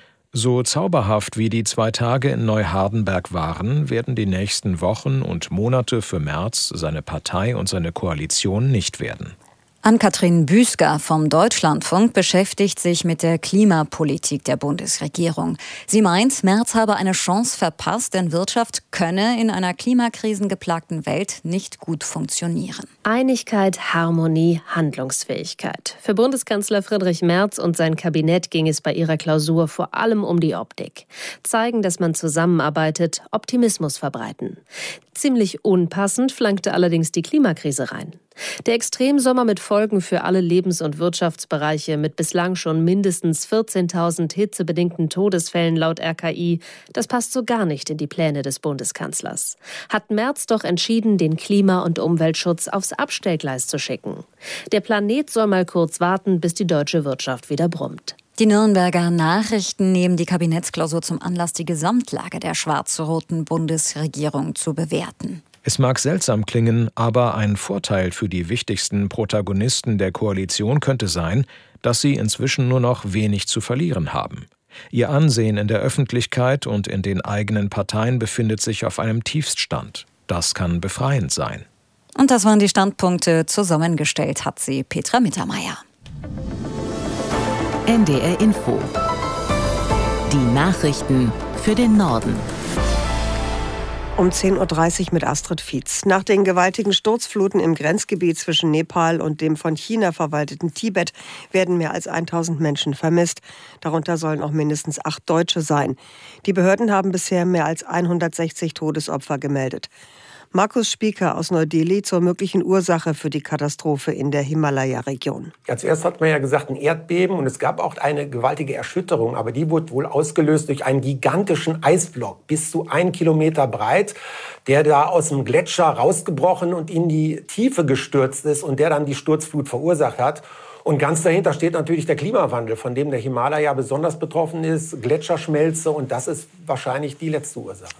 So zauberhaft wie die zwei Tage in Neuhardenberg waren, werden die nächsten Wochen und Monate für Merz, seine Partei und seine Koalition nicht werden. Ann-Kathrin Büsker vom Deutschlandfunk beschäftigt sich mit der Klimapolitik der Bundesregierung. Sie meint, Merz habe eine Chance verpasst, denn Wirtschaft könne in einer klimakrisengeplagten Welt nicht gut funktionieren. Einigkeit, Harmonie, Handlungsfähigkeit. Für Bundeskanzler Friedrich Merz und sein Kabinett ging es bei ihrer Klausur vor allem um die Optik. Zeigen, dass man zusammenarbeitet, Optimismus verbreiten. Ziemlich unpassend flankte allerdings die Klimakrise rein. Der Extremsommer mit Folgen für alle Lebens- und Wirtschaftsbereiche mit bislang schon mindestens vierzehntausend hitzebedingten Todesfällen laut R K I, das passt so gar nicht in die Pläne des Bundeskanzlers. Hat Merz doch entschieden, den Klima- und Umweltschutz aufs Abstellgleis zu schicken. Der Planet soll mal kurz warten, bis die deutsche Wirtschaft wieder brummt. Die Nürnberger Nachrichten nehmen die Kabinettsklausur zum Anlass, die Gesamtlage der schwarz-roten Bundesregierung zu bewerten. Es mag seltsam klingen, aber ein Vorteil für die wichtigsten Protagonisten der Koalition könnte sein, dass sie inzwischen nur noch wenig zu verlieren haben. Ihr Ansehen in der Öffentlichkeit und in den eigenen Parteien befindet sich auf einem Tiefststand. Das kann befreiend sein. Und das waren die Standpunkte. Zusammengestellt hat sie Petra Mittermeier. N D R Info. Die Nachrichten für den Norden. Um zehn Uhr dreißig mit Astrid Fietz. Nach den gewaltigen Sturzfluten im Grenzgebiet zwischen Nepal und dem von China verwalteten Tibet werden mehr als tausend Menschen vermisst. Darunter sollen auch mindestens acht Deutsche sein. Die Behörden haben bisher mehr als hundertsechzig Todesopfer gemeldet. Markus Spieker aus Neu-Delhi zur möglichen Ursache für die Katastrophe in der Himalaya-Region. Ja, zuerst hat man ja gesagt, ein Erdbeben und es gab auch eine gewaltige Erschütterung. Aber die wurde wohl ausgelöst durch einen gigantischen Eisblock, bis zu einen Kilometer breit, der da aus dem Gletscher rausgebrochen und in die Tiefe gestürzt ist und der dann die Sturzflut verursacht hat. Und ganz dahinter steht natürlich der Klimawandel, von dem der Himalaya besonders betroffen ist, Gletscherschmelze, und das ist wahrscheinlich die letzte Ursache.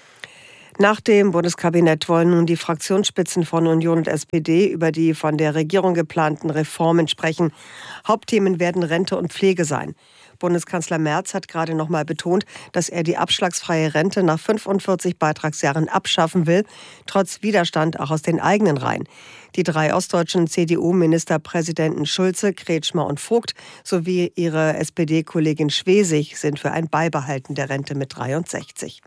Nach dem Bundeskabinett wollen nun die Fraktionsspitzen von Union und S P D über die von der Regierung geplanten Reformen sprechen. Hauptthemen werden Rente und Pflege sein. Bundeskanzler Merz hat gerade noch mal betont, dass er die abschlagsfreie Rente nach fünfundvierzig Beitragsjahren abschaffen will, trotz Widerstand auch aus den eigenen Reihen. Die drei ostdeutschen C D U-Ministerpräsidenten Schulze, Kretschmer und Vogt sowie ihre S P D-Kollegin Schwesig sind für ein Beibehalten der Rente mit dreiundsechzig.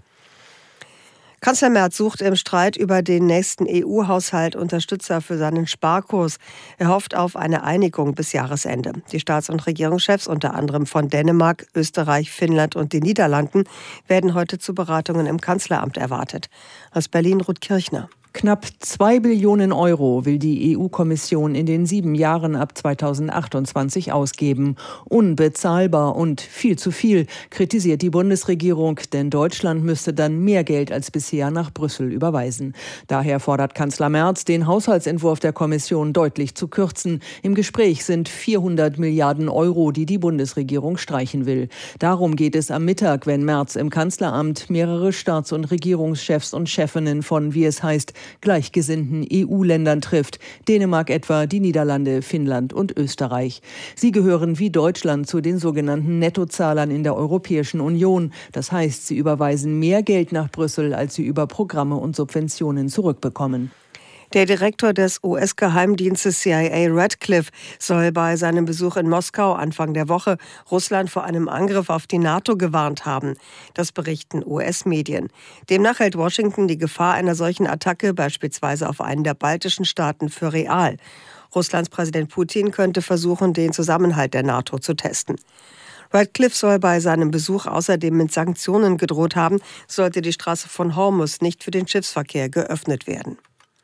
Kanzler Merz sucht im Streit über den nächsten E U-Haushalt Unterstützer für seinen Sparkurs. Er hofft auf eine Einigung bis Jahresende. Die Staats- und Regierungschefs, unter anderem von Dänemark, Österreich, Finnland und den Niederlanden, werden heute zu Beratungen im Kanzleramt erwartet. Aus Berlin Ruth Kirchner. Knapp zwei Billionen Euro will die E U-Kommission in den sieben Jahren ab zweitausendachtundzwanzig ausgeben. Unbezahlbar und viel zu viel, kritisiert die Bundesregierung, denn Deutschland müsste dann mehr Geld als bisher nach Brüssel überweisen. Daher fordert Kanzler Merz, den Haushaltsentwurf der Kommission deutlich zu kürzen. Im Gespräch sind vierhundert Milliarden Euro, die die Bundesregierung streichen will. Darum geht es am Mittag, wenn Merz im Kanzleramt mehrere Staats- und Regierungschefs und Chefinnen von, wie es heißt, gleichgesinnten E U-Ländern trifft. Dänemark etwa, die Niederlande, Finnland und Österreich. Sie gehören wie Deutschland zu den sogenannten Nettozahlern in der Europäischen Union. Das heißt, sie überweisen mehr Geld nach Brüssel, als sie über Programme und Subventionen zurückbekommen. Der Direktor des U S-Geheimdienstes C I A Radcliffe soll bei seinem Besuch in Moskau Anfang der Woche Russland vor einem Angriff auf die NATO gewarnt haben. Das berichten U S-Medien. Demnach hält Washington die Gefahr einer solchen Attacke beispielsweise auf einen der baltischen Staaten für real. Russlands Präsident Putin könnte versuchen, den Zusammenhalt der NATO zu testen. Radcliffe soll bei seinem Besuch außerdem mit Sanktionen gedroht haben, sollte die Straße von Hormuz nicht für den Schiffsverkehr geöffnet werden.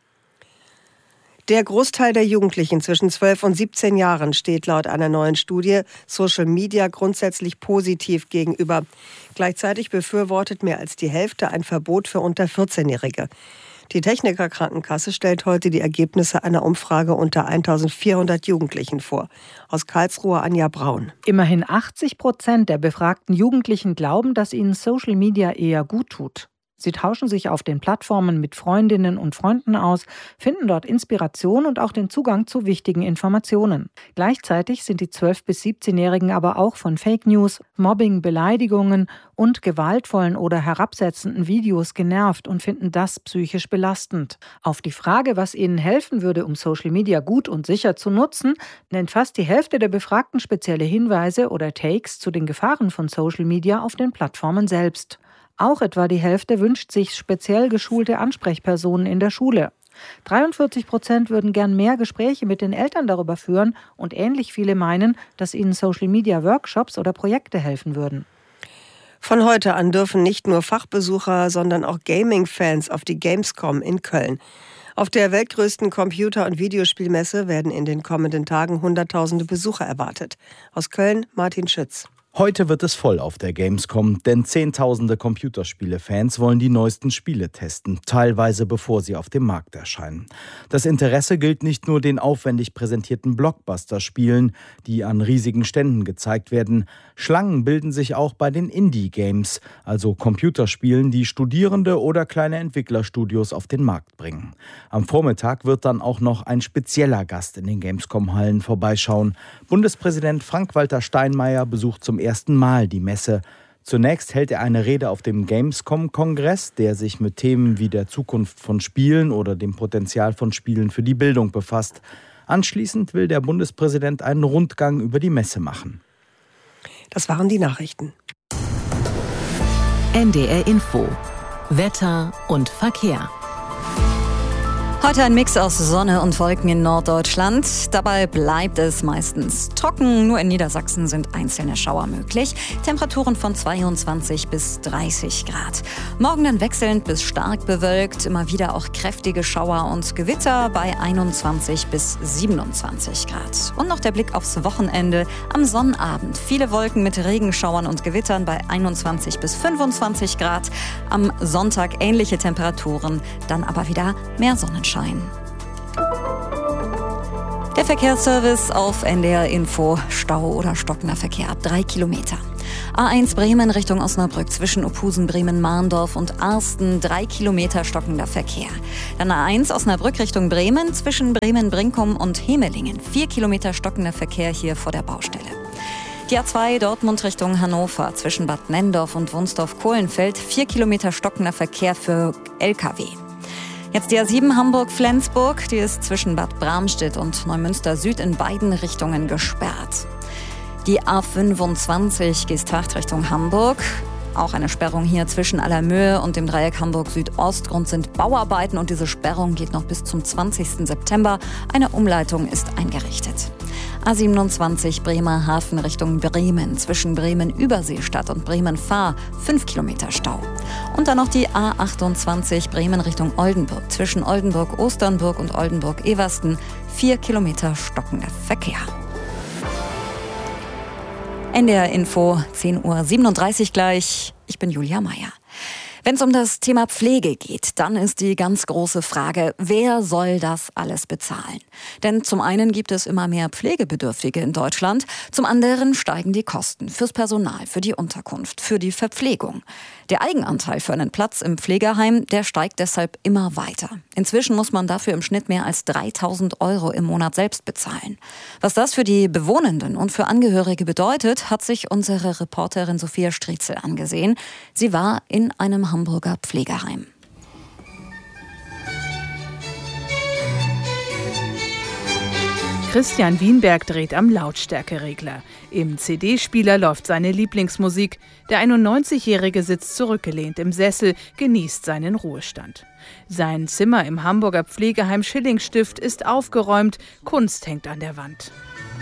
Der Großteil der Jugendlichen zwischen zwölf und siebzehn Jahren steht laut einer neuen Studie Social Media grundsätzlich positiv gegenüber. Gleichzeitig befürwortet mehr als die Hälfte ein Verbot für unter vierzehnjährige. Die Techniker Krankenkasse stellt heute die Ergebnisse einer Umfrage unter eintausendvierhundert Jugendlichen vor. Aus Karlsruhe Anja Braun. Immerhin achtzig Prozent der befragten Jugendlichen glauben, dass ihnen Social Media eher gut tut. Sie tauschen sich auf den Plattformen mit Freundinnen und Freunden aus, finden dort Inspiration und auch den Zugang zu wichtigen Informationen. Gleichzeitig sind die zwölf- bis siebzehnjährigen aber auch von Fake News, Mobbing, Beleidigungen und gewaltvollen oder herabsetzenden Videos genervt und finden das psychisch belastend. Auf die Frage, was ihnen helfen würde, um Social Media gut und sicher zu nutzen, nennt fast die Hälfte der Befragten spezielle Hinweise oder Takes zu den Gefahren von Social Media auf den Plattformen selbst. Auch etwa die Hälfte wünscht sich speziell geschulte Ansprechpersonen in der Schule. dreiundvierzig Prozent würden gern mehr Gespräche mit den Eltern darüber führen und ähnlich viele meinen, dass ihnen Social-Media-Workshops oder Projekte helfen würden. Von heute an dürfen nicht nur Fachbesucher, sondern auch Gaming-Fans auf die Gamescom in Köln. Auf der weltgrößten Computer- und Videospielmesse werden in den kommenden Tagen Hunderttausende Besucher erwartet. Aus Köln Martin Schütz. Heute wird es voll auf der Gamescom, denn Zehntausende Computerspiele-Fans wollen die neuesten Spiele testen, teilweise bevor sie auf dem Markt erscheinen. Das Interesse gilt nicht nur den aufwendig präsentierten Blockbuster-Spielen, die an riesigen Ständen gezeigt werden. Schlangen bilden sich auch bei den Indie-Games, also Computerspielen, die Studierende oder kleine Entwicklerstudios auf den Markt bringen. Am Vormittag wird dann auch noch ein spezieller Gast in den Gamescom-Hallen vorbeischauen. Bundespräsident Frank-Walter Steinmeier besucht zum ersten Mal die Messe. Zunächst hält er eine Rede auf dem Gamescom-Kongress, der sich mit Themen wie der Zukunft von Spielen oder dem Potenzial von Spielen für die Bildung befasst. Anschließend will der Bundespräsident einen Rundgang über die Messe machen. Das waren die Nachrichten. N D R Info. Wetter und Verkehr. Heute ein Mix aus Sonne und Wolken in Norddeutschland. Dabei bleibt es meistens trocken. Nur in Niedersachsen sind einzelne Schauer möglich. Temperaturen von zweiundzwanzig bis dreißig Grad. Morgen dann wechselnd bis stark bewölkt. Immer wieder auch kräftige Schauer und Gewitter bei einundzwanzig bis siebenundzwanzig Grad. Und noch der Blick aufs Wochenende. Am Sonnabend viele Wolken mit Regenschauern und Gewittern bei einundzwanzig bis fünfundzwanzig Grad. Am Sonntag ähnliche Temperaturen, dann aber wieder mehr Sonnenschein. Der Verkehrsservice auf N D R Info. Stau oder stockender Verkehr ab drei Kilometer. A eins Bremen Richtung Osnabrück zwischen Ophusen, Bremen, Mahndorf und Arsten. Drei Kilometer stockender Verkehr. Dann A eins Osnabrück Richtung Bremen zwischen Bremen-Brinkum und Hemelingen. Vier Kilometer stockender Verkehr hier vor der Baustelle. Die A zwei Dortmund Richtung Hannover zwischen Bad Nenndorf und Wunsdorf-Kohlenfeld. Vier Kilometer stockender Verkehr für L K W. Jetzt die A sieben Hamburg-Flensburg, die ist zwischen Bad Bramstedt und Neumünster Süd in beiden Richtungen gesperrt. Die A fünfundzwanzig Geesthacht Richtung Hamburg, auch eine Sperrung hier zwischen Allermöhe und dem Dreieck Hamburg-Südost. Grund sind Bauarbeiten und diese Sperrung geht noch bis zum zwanzigsten September. Eine Umleitung ist eingerichtet. A siebenundzwanzig Bremerhaven Richtung Bremen zwischen Bremen-Überseestadt und Bremen-Fahr fünf Kilometer Stau. Und dann noch die A achtundzwanzig Bremen Richtung Oldenburg zwischen Oldenburg-Osternburg und Oldenburg-Eversten vier Kilometer stockender Verkehr. N D R Info, zehn Uhr siebenunddreißig gleich. Ich bin Julia Meyer. Wenn es um das Thema Pflege geht, dann ist die ganz große Frage, wer soll das alles bezahlen? Denn zum einen gibt es immer mehr Pflegebedürftige in Deutschland, zum anderen steigen die Kosten fürs Personal, für die Unterkunft, für die Verpflegung. Der Eigenanteil für einen Platz im Pflegeheim, der steigt deshalb immer weiter. Inzwischen muss man dafür im Schnitt mehr als dreitausend Euro im Monat selbst bezahlen. Was das für die Bewohnenden und für Angehörige bedeutet, hat sich unsere Reporterin Sophia Striezel angesehen. Sie war in einem Hamburger Pflegeheim. Christian Wienberg dreht am Lautstärkeregler. Im C D-Spieler läuft seine Lieblingsmusik. Der einundneunzigjährige sitzt zurückgelehnt im Sessel, genießt seinen Ruhestand. Sein Zimmer im Hamburger Pflegeheim Schillingstift ist aufgeräumt, Kunst hängt an der Wand.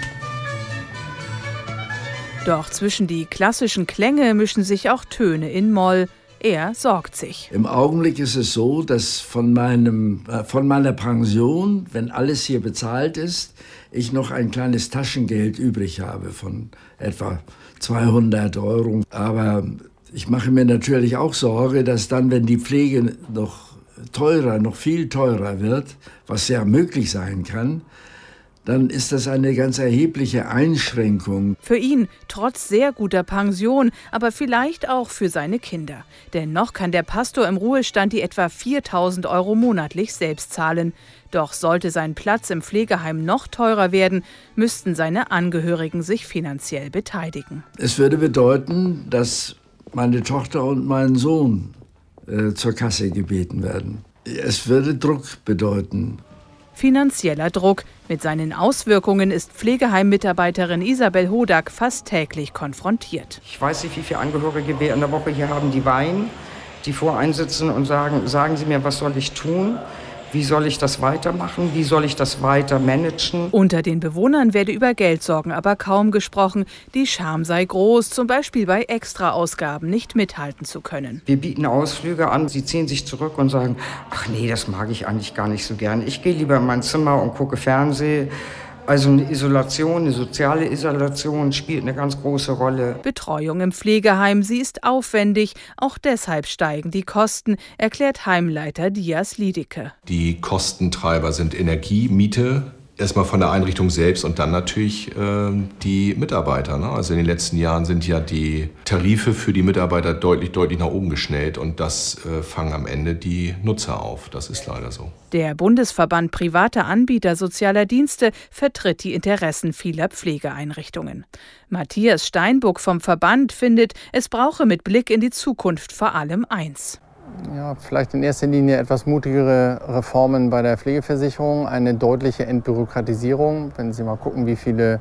Doch zwischen die klassischen Klänge mischen sich auch Töne in Moll. Er sorgt sich. Im Augenblick ist es so, dass von, meinem, äh, von meiner Pension, wenn alles hier bezahlt ist, ich noch ein kleines Taschengeld übrig habe von etwa zweihundert Euro. Aber ich mache mir natürlich auch Sorge, dass dann, wenn die Pflege noch teurer, noch viel teurer wird, was ja möglich sein kann, dann ist das eine ganz erhebliche Einschränkung. Für ihn trotz sehr guter Pension, aber vielleicht auch für seine Kinder. Denn noch kann der Pastor im Ruhestand die etwa viertausend Euro monatlich selbst zahlen. Doch sollte sein Platz im Pflegeheim noch teurer werden, müssten seine Angehörigen sich finanziell beteiligen. Es würde bedeuten, dass meine Tochter und mein Sohn äh, zur Kasse gebeten werden. Es würde Druck bedeuten. Finanzieller Druck. Mit seinen Auswirkungen ist Pflegeheim-Mitarbeiterin Isabel Hodak fast täglich konfrontiert. Ich weiß nicht, wie viele Angehörige wir in der Woche hier haben, die weinen, die voreinsitzen und sagen, sagen Sie mir, was soll ich tun? Wie soll ich das weitermachen? Wie soll ich das weiter managen? Unter den Bewohnern werde über Geldsorgen aber kaum gesprochen. Die Scham sei groß, zum Beispiel bei Extraausgaben nicht mithalten zu können. Wir bieten Ausflüge an, sie ziehen sich zurück und sagen, ach nee, das mag ich eigentlich gar nicht so gern. Ich gehe lieber in mein Zimmer und gucke Fernsehen. Also eine Isolation, eine soziale Isolation spielt eine ganz große Rolle. Betreuung im Pflegeheim, sie ist aufwendig. Auch deshalb steigen die Kosten, erklärt Heimleiter Dias Liedicke. Die Kostentreiber sind Energie, Miete, erstmal von der Einrichtung selbst und dann natürlich äh, die Mitarbeiter. Ne? Also in den letzten Jahren sind ja die Tarife für die Mitarbeiter deutlich, deutlich nach oben geschnellt und das äh, fangen am Ende die Nutzer auf. Das ist leider so. Der Bundesverband privater Anbieter sozialer Dienste vertritt die Interessen vieler Pflegeeinrichtungen. Matthias Steinbuck vom Verband findet, es brauche mit Blick in die Zukunft vor allem eins. Ja, vielleicht in erster Linie etwas mutigere Reformen bei der Pflegeversicherung, eine deutliche Entbürokratisierung. Wenn Sie mal gucken, wie viele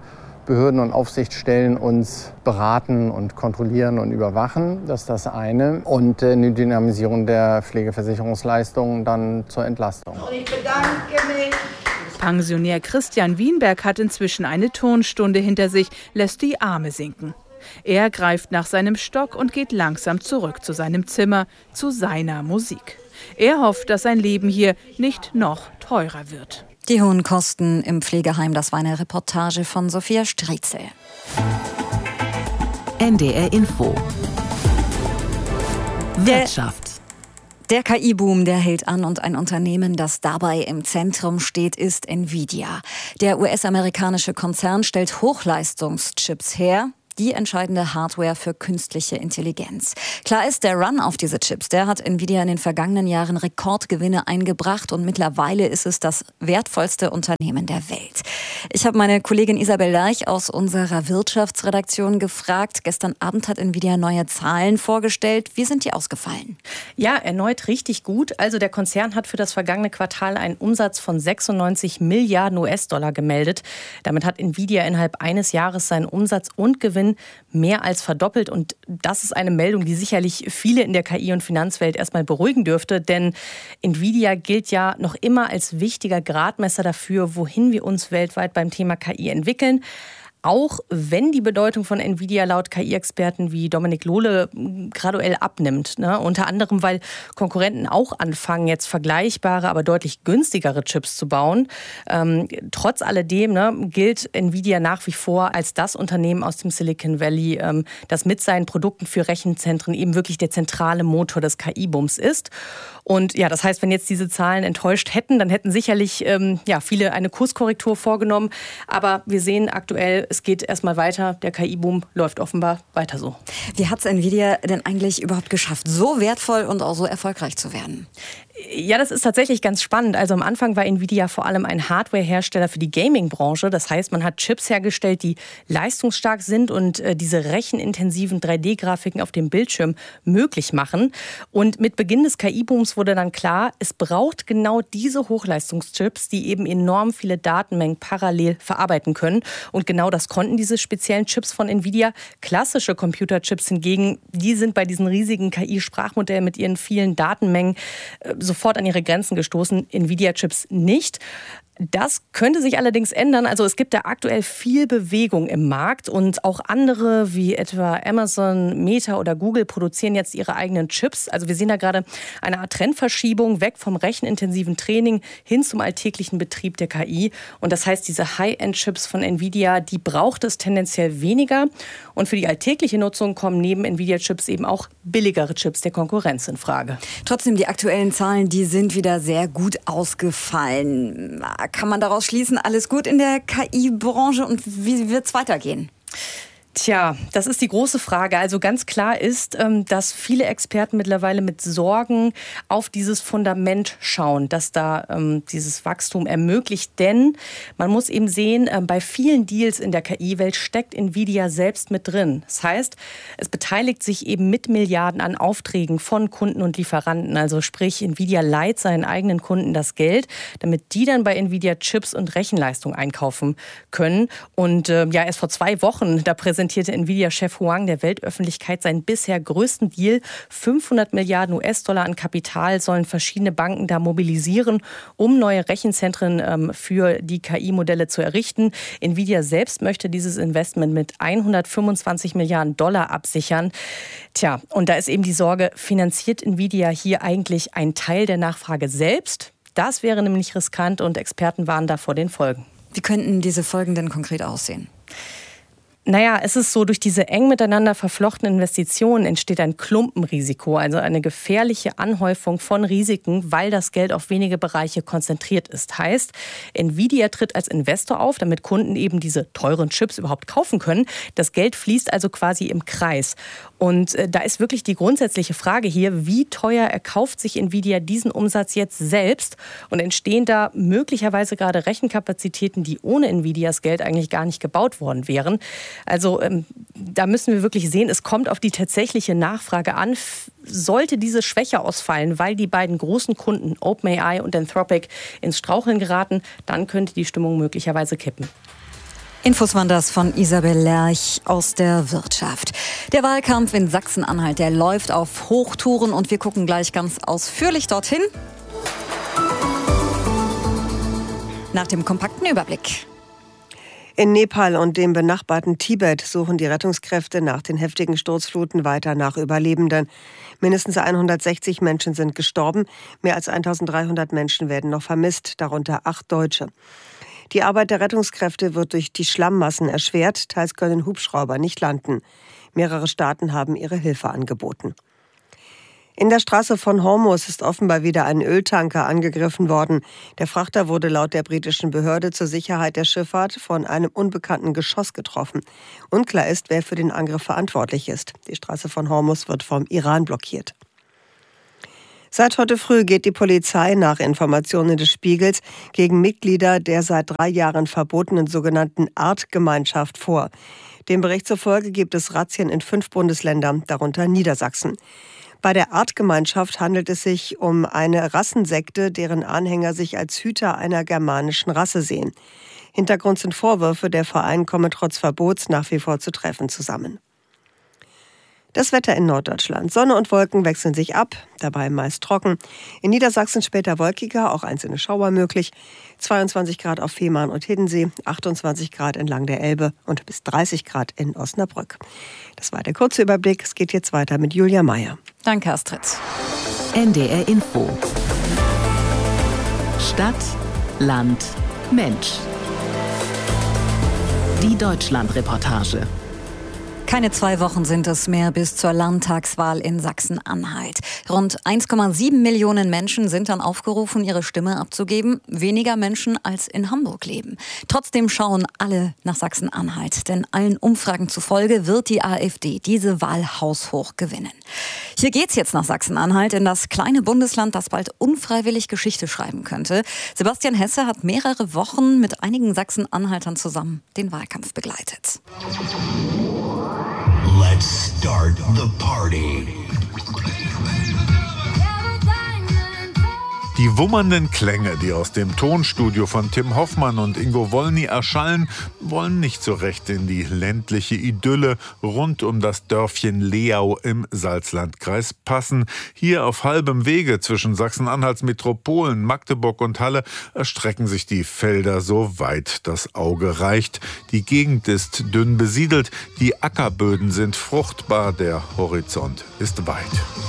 Behörden und Aufsichtsstellen uns beraten und kontrollieren und überwachen. Das ist das eine. Und eine Dynamisierung der Pflegeversicherungsleistungen dann zur Entlastung. Und ich bedanke mich. Pensionär Christian Wienberg hat inzwischen eine Turnstunde hinter sich, lässt die Arme sinken. Er greift nach seinem Stock und geht langsam zurück zu seinem Zimmer, zu seiner Musik. Er hofft, dass sein Leben hier nicht noch teurer wird. Die hohen Kosten im Pflegeheim, das war eine Reportage von Sophia Striezel. N D R Info. Wirtschaft. Der K I-Boom, der hält an und ein Unternehmen, das dabei im Zentrum steht, ist Nvidia. Der U S-amerikanische Konzern stellt Hochleistungschips her. Die entscheidende Hardware für künstliche Intelligenz. Klar ist, der Run auf diese Chips, der hat Nvidia in den vergangenen Jahren Rekordgewinne eingebracht und mittlerweile ist es das wertvollste Unternehmen der Welt. Ich habe meine Kollegin Isabel Lerch aus unserer Wirtschaftsredaktion gefragt. Gestern Abend hat Nvidia neue Zahlen vorgestellt. Wie sind die ausgefallen? Ja, erneut richtig gut. Also der Konzern hat für das vergangene Quartal einen Umsatz von sechsundneunzig Milliarden U S-Dollar gemeldet. Damit hat Nvidia innerhalb eines Jahres seinen Umsatz und Gewinn mehr als verdoppelt. Und das ist eine Meldung, die sicherlich viele in der K I- und Finanzwelt erstmal beruhigen dürfte. Denn Nvidia gilt ja noch immer als wichtiger Gradmesser dafür, wohin wir uns weltweit beim Thema K I entwickeln. Auch wenn die Bedeutung von Nvidia laut K I-Experten wie Dominik Lohle graduell abnimmt. Ne? Unter anderem, weil Konkurrenten auch anfangen, jetzt vergleichbare, aber deutlich günstigere Chips zu bauen. Ähm, trotz alledem ne, gilt Nvidia nach wie vor als das Unternehmen aus dem Silicon Valley, ähm, das mit seinen Produkten für Rechenzentren eben wirklich der zentrale Motor des K I-Booms ist. Und ja, das heißt, wenn jetzt diese Zahlen enttäuscht hätten, dann hätten sicherlich ähm, ja, viele eine Kurskorrektur vorgenommen. Aber wir sehen aktuell, es geht erstmal weiter. Der K I-Boom läuft offenbar weiter so. Wie hat es Nvidia denn eigentlich überhaupt geschafft, so wertvoll und auch so erfolgreich zu werden? Ja, das ist tatsächlich ganz spannend. Also am Anfang war Nvidia vor allem ein Hardware-Hersteller für die Gaming-Branche. Das heißt, man hat Chips hergestellt, die leistungsstark sind und äh, diese rechenintensiven drei D-Grafiken auf dem Bildschirm möglich machen. Und mit Beginn des K I-Booms wurde dann klar, es braucht genau diese Hochleistungschips, die eben enorm viele Datenmengen parallel verarbeiten können. Und genau das konnten diese speziellen Chips von Nvidia. Klassische Computerchips hingegen, die sind bei diesen riesigen K I-Sprachmodellen mit ihren vielen Datenmengen äh, sofort an ihre Grenzen gestoßen, Nvidia-Chips nicht. Das könnte sich allerdings ändern. Also es gibt da aktuell viel Bewegung im Markt und auch andere wie etwa Amazon, Meta oder Google produzieren jetzt ihre eigenen Chips. Also wir sehen da gerade eine Art Trendverschiebung weg vom rechenintensiven Training hin zum alltäglichen Betrieb der K I. Und das heißt, diese High-End-Chips von Nvidia, die braucht es tendenziell weniger. Und für die alltägliche Nutzung kommen neben Nvidia-Chips eben auch billigere Chips der Konkurrenz in Frage. Trotzdem, die aktuellen Zahlen, die sind wieder sehr gut ausgefallen. Kann man daraus schließen, alles gut in der K I-Branche und wie wird es weitergehen? Tja, das ist die große Frage. Also ganz klar ist, dass viele Experten mittlerweile mit Sorgen auf dieses Fundament schauen, das da dieses Wachstum ermöglicht. Denn man muss eben sehen, bei vielen Deals in der K I-Welt steckt Nvidia selbst mit drin. Das heißt, es beteiligt sich eben mit Milliarden an Aufträgen von Kunden und Lieferanten. Also sprich, Nvidia leiht seinen eigenen Kunden das Geld, damit die dann bei Nvidia Chips und Rechenleistung einkaufen können. Und äh, ja, erst vor zwei Wochen, da präsentierte Nvidia-Chef Huang der Weltöffentlichkeit seinen bisher größten Deal. fünfhundert Milliarden U S-Dollar an Kapital sollen verschiedene Banken da mobilisieren, um neue Rechenzentren ähm, für die K I-Modelle zu errichten. Nvidia selbst möchte dieses Investment mit hundertfünfundzwanzig Milliarden Dollar absichern. Tja, und da ist eben die Sorge, finanziert Nvidia hier eigentlich einen Teil der Nachfrage selbst? Das wäre nämlich riskant und Experten warnen da vor den Folgen. Wie könnten diese Folgen denn konkret aussehen? Naja, es ist so, durch diese eng miteinander verflochtenen Investitionen entsteht ein Klumpenrisiko, also eine gefährliche Anhäufung von Risiken, weil das Geld auf wenige Bereiche konzentriert ist. Heißt, Nvidia tritt als Investor auf, damit Kunden eben diese teuren Chips überhaupt kaufen können. Das Geld fließt also quasi im Kreis. Und äh, da ist wirklich die grundsätzliche Frage hier, wie teuer erkauft sich Nvidia diesen Umsatz jetzt selbst? Und entstehen da möglicherweise gerade Rechenkapazitäten, die ohne Nvidias Geld eigentlich gar nicht gebaut worden wären? Also ähm, da müssen wir wirklich sehen, es kommt auf die tatsächliche Nachfrage an. Sollte diese Schwäche ausfallen, weil die beiden großen Kunden OpenAI und Anthropic ins Straucheln geraten, dann könnte die Stimmung möglicherweise kippen. Infos waren das von Isabel Lerch aus der Wirtschaft. Der Wahlkampf in Sachsen-Anhalt, der läuft auf Hochtouren und wir gucken gleich ganz ausführlich dorthin. Nach dem kompakten Überblick. In Nepal und dem benachbarten Tibet suchen die Rettungskräfte nach den heftigen Sturzfluten weiter nach Überlebenden. Mindestens hundertsechzig Menschen sind gestorben, mehr als eintausenddreihundert Menschen werden noch vermisst, darunter acht Deutsche. Die Arbeit der Rettungskräfte wird durch die Schlammmassen erschwert, teils können Hubschrauber nicht landen. Mehrere Staaten haben ihre Hilfe angeboten. In der Straße von Hormuz ist offenbar wieder ein Öltanker angegriffen worden. Der Frachter wurde laut der britischen Behörde zur Sicherheit der Schifffahrt von einem unbekannten Geschoss getroffen. Unklar ist, wer für den Angriff verantwortlich ist. Die Straße von Hormuz wird vom Iran blockiert. Seit heute früh geht die Polizei nach Informationen des Spiegels gegen Mitglieder der seit drei Jahren verbotenen sogenannten Artgemeinschaft vor. Dem Bericht zufolge gibt es Razzien in fünf Bundesländern, darunter Niedersachsen. Bei der Artgemeinschaft handelt es sich um eine Rassensekte, deren Anhänger sich als Hüter einer germanischen Rasse sehen. Hintergrund sind Vorwürfe, der Verein komme trotz Verbots nach wie vor zu Treffen zusammen. Das Wetter in Norddeutschland. Sonne und Wolken wechseln sich ab, dabei meist trocken. In Niedersachsen später wolkiger, auch einzelne Schauer möglich. zweiundzwanzig Grad auf Fehmarn und Hiddensee, achtundzwanzig Grad entlang der Elbe und bis dreißig Grad in Osnabrück. Das war der kurze Überblick. Es geht jetzt weiter mit Julia Meyer. Danke, Astrid. N D R Info. Stadt, Land, Mensch. Die Deutschland-Reportage. Keine zwei Wochen sind es mehr bis zur Landtagswahl in Sachsen-Anhalt. Rund eins Komma sieben Millionen Menschen sind dann aufgerufen, ihre Stimme abzugeben. Weniger Menschen als in Hamburg leben. Trotzdem schauen alle nach Sachsen-Anhalt. Denn allen Umfragen zufolge wird die AfD diese Wahl haushoch gewinnen. Hier geht's jetzt nach Sachsen-Anhalt, in das kleine Bundesland, das bald unfreiwillig Geschichte schreiben könnte. Sebastian Hesse hat mehrere Wochen mit einigen Sachsen-Anhaltern zusammen den Wahlkampf begleitet. Let's start the party. Die wummernden Klänge, die aus dem Tonstudio von Tim Hoffmann und Ingo Wolny erschallen, wollen nicht so recht in die ländliche Idylle rund um das Dörfchen Leau im Salzlandkreis passen. Hier auf halbem Wege zwischen Sachsen-Anhalts Metropolen, Magdeburg und Halle erstrecken sich die Felder so weit das Auge reicht. Die Gegend ist dünn besiedelt, die Ackerböden sind fruchtbar, der Horizont ist weit.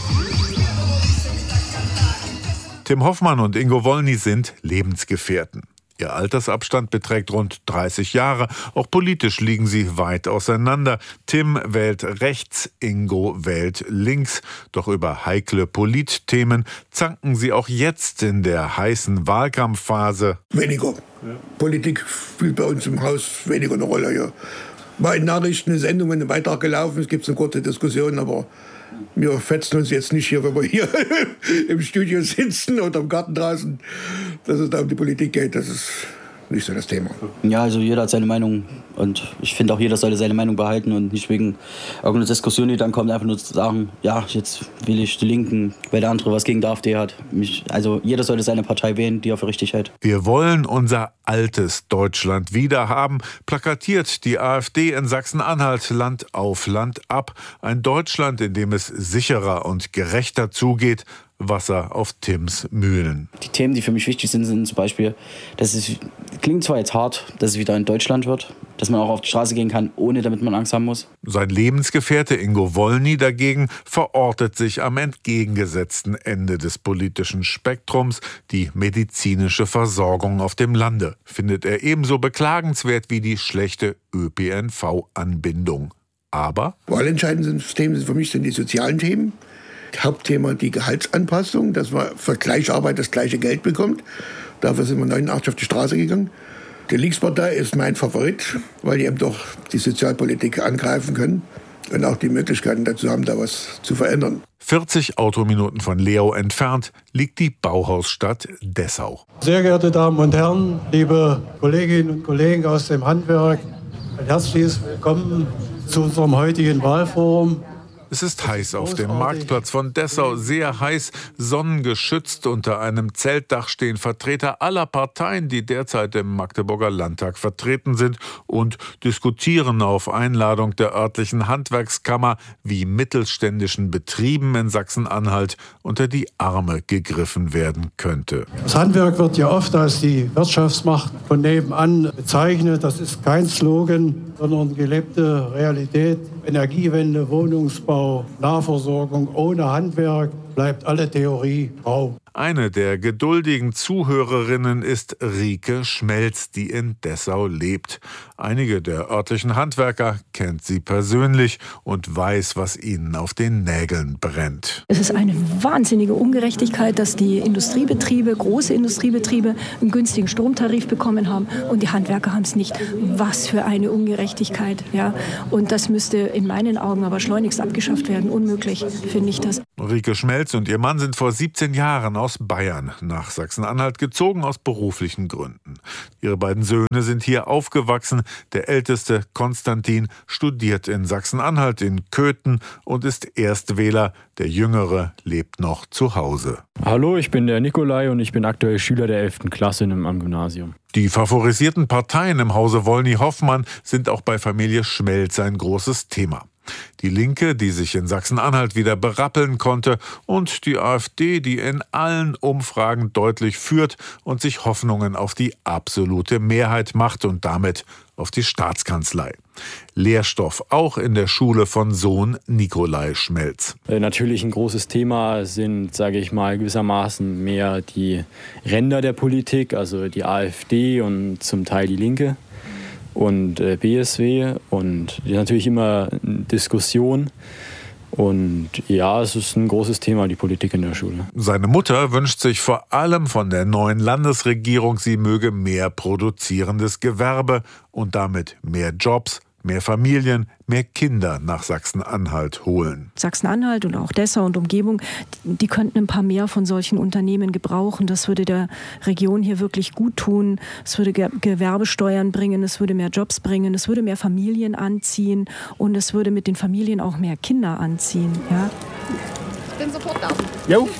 Tim Hoffmann und Ingo Wolny sind Lebensgefährten. Ihr Altersabstand beträgt rund dreißig Jahre. Auch politisch liegen sie weit auseinander. Tim wählt rechts, Ingo wählt links. Doch über heikle Politthemen zanken sie auch jetzt in der heißen Wahlkampfphase. Weniger. Ja. Politik spielt bei uns im Haus weniger eine Rolle. Ja. War in Nachrichten eine Sendung, ein Beitrag gelaufen, es gibt eine kurze Diskussion, aber wir fetzen uns jetzt nicht hier, wenn wir hier im Studio sitzen oder im Garten draußen, dass es da um die Politik geht. Das ist nicht so das Thema. Ja, also jeder hat seine Meinung und ich finde auch, jeder sollte seine Meinung behalten und nicht wegen irgendeiner Diskussion, die dann kommt, einfach nur zu sagen, ja, jetzt will ich die Linken, weil der andere was gegen die AfD hat. Mich, also jeder sollte seine Partei wählen, die er für richtig hält. Wir wollen unser altes Deutschland wieder haben, plakatiert die AfD in Sachsen-Anhalt Land auf Land ab. Ein Deutschland, in dem es sicherer und gerechter zugeht. Wasser auf Tims Mühlen. Die Themen, die für mich wichtig sind, sind zum Beispiel, dass es klingt zwar jetzt hart, dass es wieder in Deutschland wird, dass man auch auf die Straße gehen kann, ohne damit man Angst haben muss. Sein Lebensgefährte Ingo Wolny dagegen verortet sich am entgegengesetzten Ende des politischen Spektrums. Die medizinische Versorgung auf dem Lande findet er ebenso beklagenswert wie die schlechte Ö P N V-Anbindung. Aber wahlentscheidende Themen sind für mich sind die sozialen Themen. Hauptthema die Gehaltsanpassung, dass man für gleiche Arbeit das gleiche Geld bekommt. Dafür sind wir neunundachtzig auf die Straße gegangen. Die Linkspartei ist mein Favorit, weil die eben doch die Sozialpolitik angreifen können und auch die Möglichkeiten dazu haben, da was zu verändern. vierzig Autominuten von Leau entfernt liegt die Bauhausstadt Dessau. Sehr geehrte Damen und Herren, liebe Kolleginnen und Kollegen aus dem Handwerk, ein herzliches Willkommen zu unserem heutigen Wahlforum. Es ist heiß auf dem Marktplatz von Dessau, sehr heiß, sonnengeschützt. Unter einem Zeltdach stehen Vertreter aller Parteien, die derzeit im Magdeburger Landtag vertreten sind und diskutieren auf Einladung der örtlichen Handwerkskammer, wie mittelständischen Betrieben in Sachsen-Anhalt unter die Arme gegriffen werden könnte. Das Handwerk wird ja oft als die Wirtschaftsmacht von nebenan bezeichnet. Das ist kein Slogan, sondern gelebte Realität. Energiewende, Wohnungsbau, Nahversorgung ohne Handwerk bleibt alle Theorie rau. Eine der geduldigen Zuhörerinnen ist Rike Schmelz, die in Dessau lebt. Einige der örtlichen Handwerker kennt sie persönlich und weiß, was ihnen auf den Nägeln brennt. Es ist eine wahnsinnige Ungerechtigkeit, dass die Industriebetriebe, große Industriebetriebe, einen günstigen Stromtarif bekommen haben und die Handwerker haben es nicht. Was für eine Ungerechtigkeit. Ja? Und das müsste in meinen Augen aber schleunigst abgeschafft werden. Unmöglich, finde ich das. Rike Schmelz und ihr Mann sind vor siebzehn Jahren aus Bayern nach Sachsen-Anhalt gezogen, aus beruflichen Gründen. Ihre beiden Söhne sind hier aufgewachsen. Der älteste, Konstantin, studiert in Sachsen-Anhalt in Köthen und ist Erstwähler. Der jüngere lebt noch zu Hause. Hallo, ich bin der Nikolai und ich bin aktuell Schüler der elften Klasse am Gymnasium. Die favorisierten Parteien im Hause Wollny-Hoffmann sind auch bei Familie Schmelz ein großes Thema. Die Linke, die sich in Sachsen-Anhalt wieder berappeln konnte, und die AfD, die in allen Umfragen deutlich führt und sich Hoffnungen auf die absolute Mehrheit macht und damit auf die Staatskanzlei. Lehrstoff auch in der Schule von Sohn Nikolai Schmelz. Natürlich ein großes Thema sind, sage ich mal, gewissermaßen mehr die Ränder der Politik, also die AfD und zum Teil die Linke. Und äh, B S W und natürlich immer Diskussion. Und ja, es ist ein großes Thema, die Politik in der Schule. Seine Mutter wünscht sich vor allem von der neuen Landesregierung, sie möge mehr produzierendes Gewerbe und damit mehr Jobs, mehr Familien, mehr Kinder nach Sachsen-Anhalt holen. Sachsen-Anhalt und auch Dessau und Umgebung, die könnten ein paar mehr von solchen Unternehmen gebrauchen. Das würde der Region hier wirklich gut tun. Es würde Ge- Gewerbesteuern bringen, es würde mehr Jobs bringen, es würde mehr Familien anziehen und es würde mit den Familien auch mehr Kinder anziehen. Ja? Ich bin sofort da. Jo.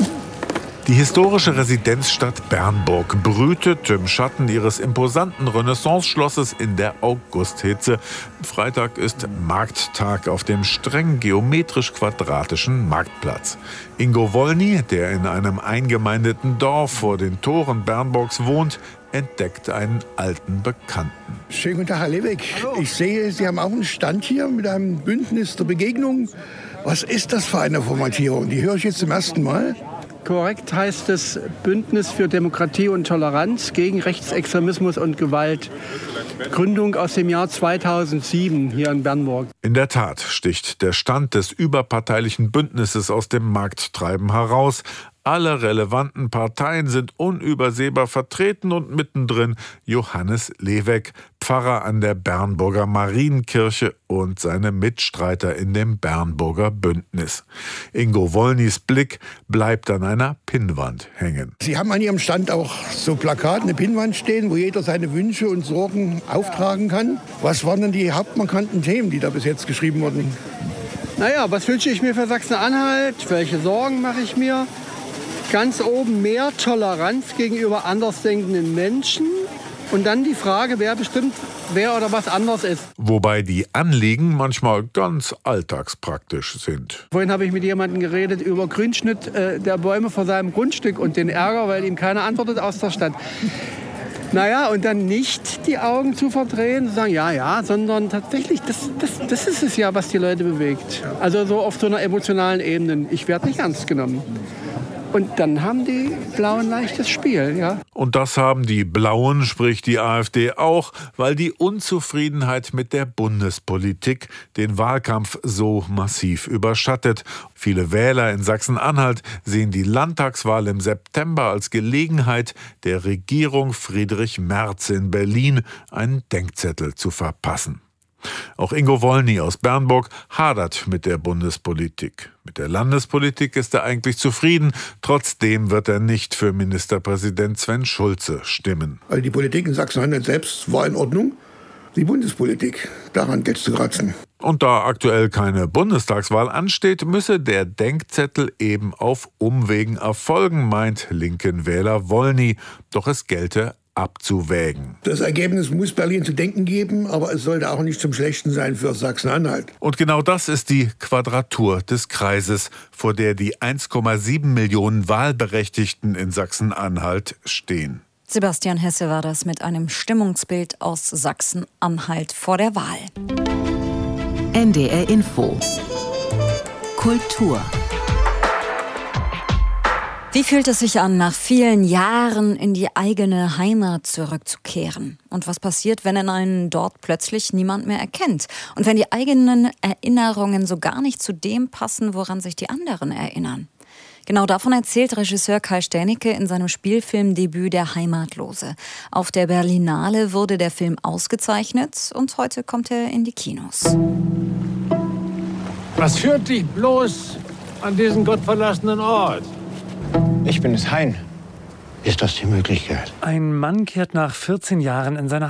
Die historische Residenzstadt Bernburg brütet im Schatten ihres imposanten Renaissance-Schlosses in der Augusthitze. Freitag ist Markttag auf dem streng geometrisch-quadratischen Marktplatz. Ingo Wollny, der in einem eingemeindeten Dorf vor den Toren Bernburgs wohnt, entdeckt einen alten Bekannten. Schönen guten Tag, Herr Lebeck. Ich sehe, Sie haben auch einen Stand hier mit einem Bündnis der Begegnung. Was ist das für eine Formatierung? Die höre ich jetzt zum ersten Mal. Korrekt heißt es Bündnis für Demokratie und Toleranz gegen Rechtsextremismus und Gewalt. Gründung aus dem Jahr zweitausendsieben hier in Bernburg. In der Tat sticht der Stand des überparteilichen Bündnisses aus dem Markttreiben heraus. Alle relevanten Parteien sind unübersehbar vertreten und mittendrin Johannes Leweck, Pfarrer an der Bernburger Marienkirche und seine Mitstreiter in dem Bernburger Bündnis. Ingo Wollnys Blick bleibt an einer Pinnwand hängen. Sie haben an Ihrem Stand auch so Plakate, eine Pinnwand stehen, wo jeder seine Wünsche und Sorgen auftragen kann. Was waren denn die hauptmarkanten Themen, die da bis jetzt geschrieben wurden? Naja, was wünsche ich mir für Sachsen-Anhalt? Welche Sorgen mache ich mir? Ganz oben mehr Toleranz gegenüber andersdenkenden Menschen. Und dann die Frage, wer bestimmt, wer oder was anders ist. Wobei die Anliegen manchmal ganz alltagspraktisch sind. Vorhin habe ich mit jemandem geredet über Grünschnitt äh, der Bäume vor seinem Grundstück und den Ärger, weil ihm keiner antwortet aus der Stadt. Naja, und dann nicht die Augen zu verdrehen und sagen, ja, ja, sondern tatsächlich, das, das, das ist es ja, was die Leute bewegt. Also so auf so einer emotionalen Ebene. Ich werde nicht ernst genommen. Und dann haben die Blauen leichtes Spiel, ja. Und das haben die Blauen, sprich die AfD, auch, weil die Unzufriedenheit mit der Bundespolitik den Wahlkampf so massiv überschattet. Viele Wähler in Sachsen-Anhalt sehen die Landtagswahl im September als Gelegenheit, der Regierung Friedrich Merz in Berlin einen Denkzettel zu verpassen. Auch Ingo Wollny aus Bernburg hadert mit der Bundespolitik. Mit der Landespolitik ist er eigentlich zufrieden. Trotzdem wird er nicht für Ministerpräsident Sven Schulze stimmen. Also die Politik in Sachsen-Anhalt selbst war in Ordnung. Die Bundespolitik, daran gilt es zu kratzen. Und da aktuell keine Bundestagswahl ansteht, müsse der Denkzettel eben auf Umwegen erfolgen, meint Linken-Wähler Wollny. Doch es gelte abzuwägen. Das Ergebnis muss Berlin zu denken geben, aber es sollte auch nicht zum Schlechten sein für Sachsen-Anhalt. Und genau das ist die Quadratur des Kreises, vor der die eins Komma sieben Millionen Wahlberechtigten in Sachsen-Anhalt stehen. Sebastian Hesse war das mit einem Stimmungsbild aus Sachsen-Anhalt vor der Wahl. N D R Info. Kultur. Wie fühlt es sich an, nach vielen Jahren in die eigene Heimat zurückzukehren? Und was passiert, wenn einen dort plötzlich niemand mehr erkennt? Und wenn die eigenen Erinnerungen so gar nicht zu dem passen, woran sich die anderen erinnern? Genau davon erzählt Regisseur Kai Stänike in seinem Spielfilmdebüt Der Heimatlose. Auf der Berlinale wurde der Film ausgezeichnet und heute kommt er in die Kinos. Was führt dich bloß an diesen gottverlassenen Ort? Ich bin es, Hein. Ist das die Möglichkeit? Ein Mann kehrt nach vierzehn Jahren in seine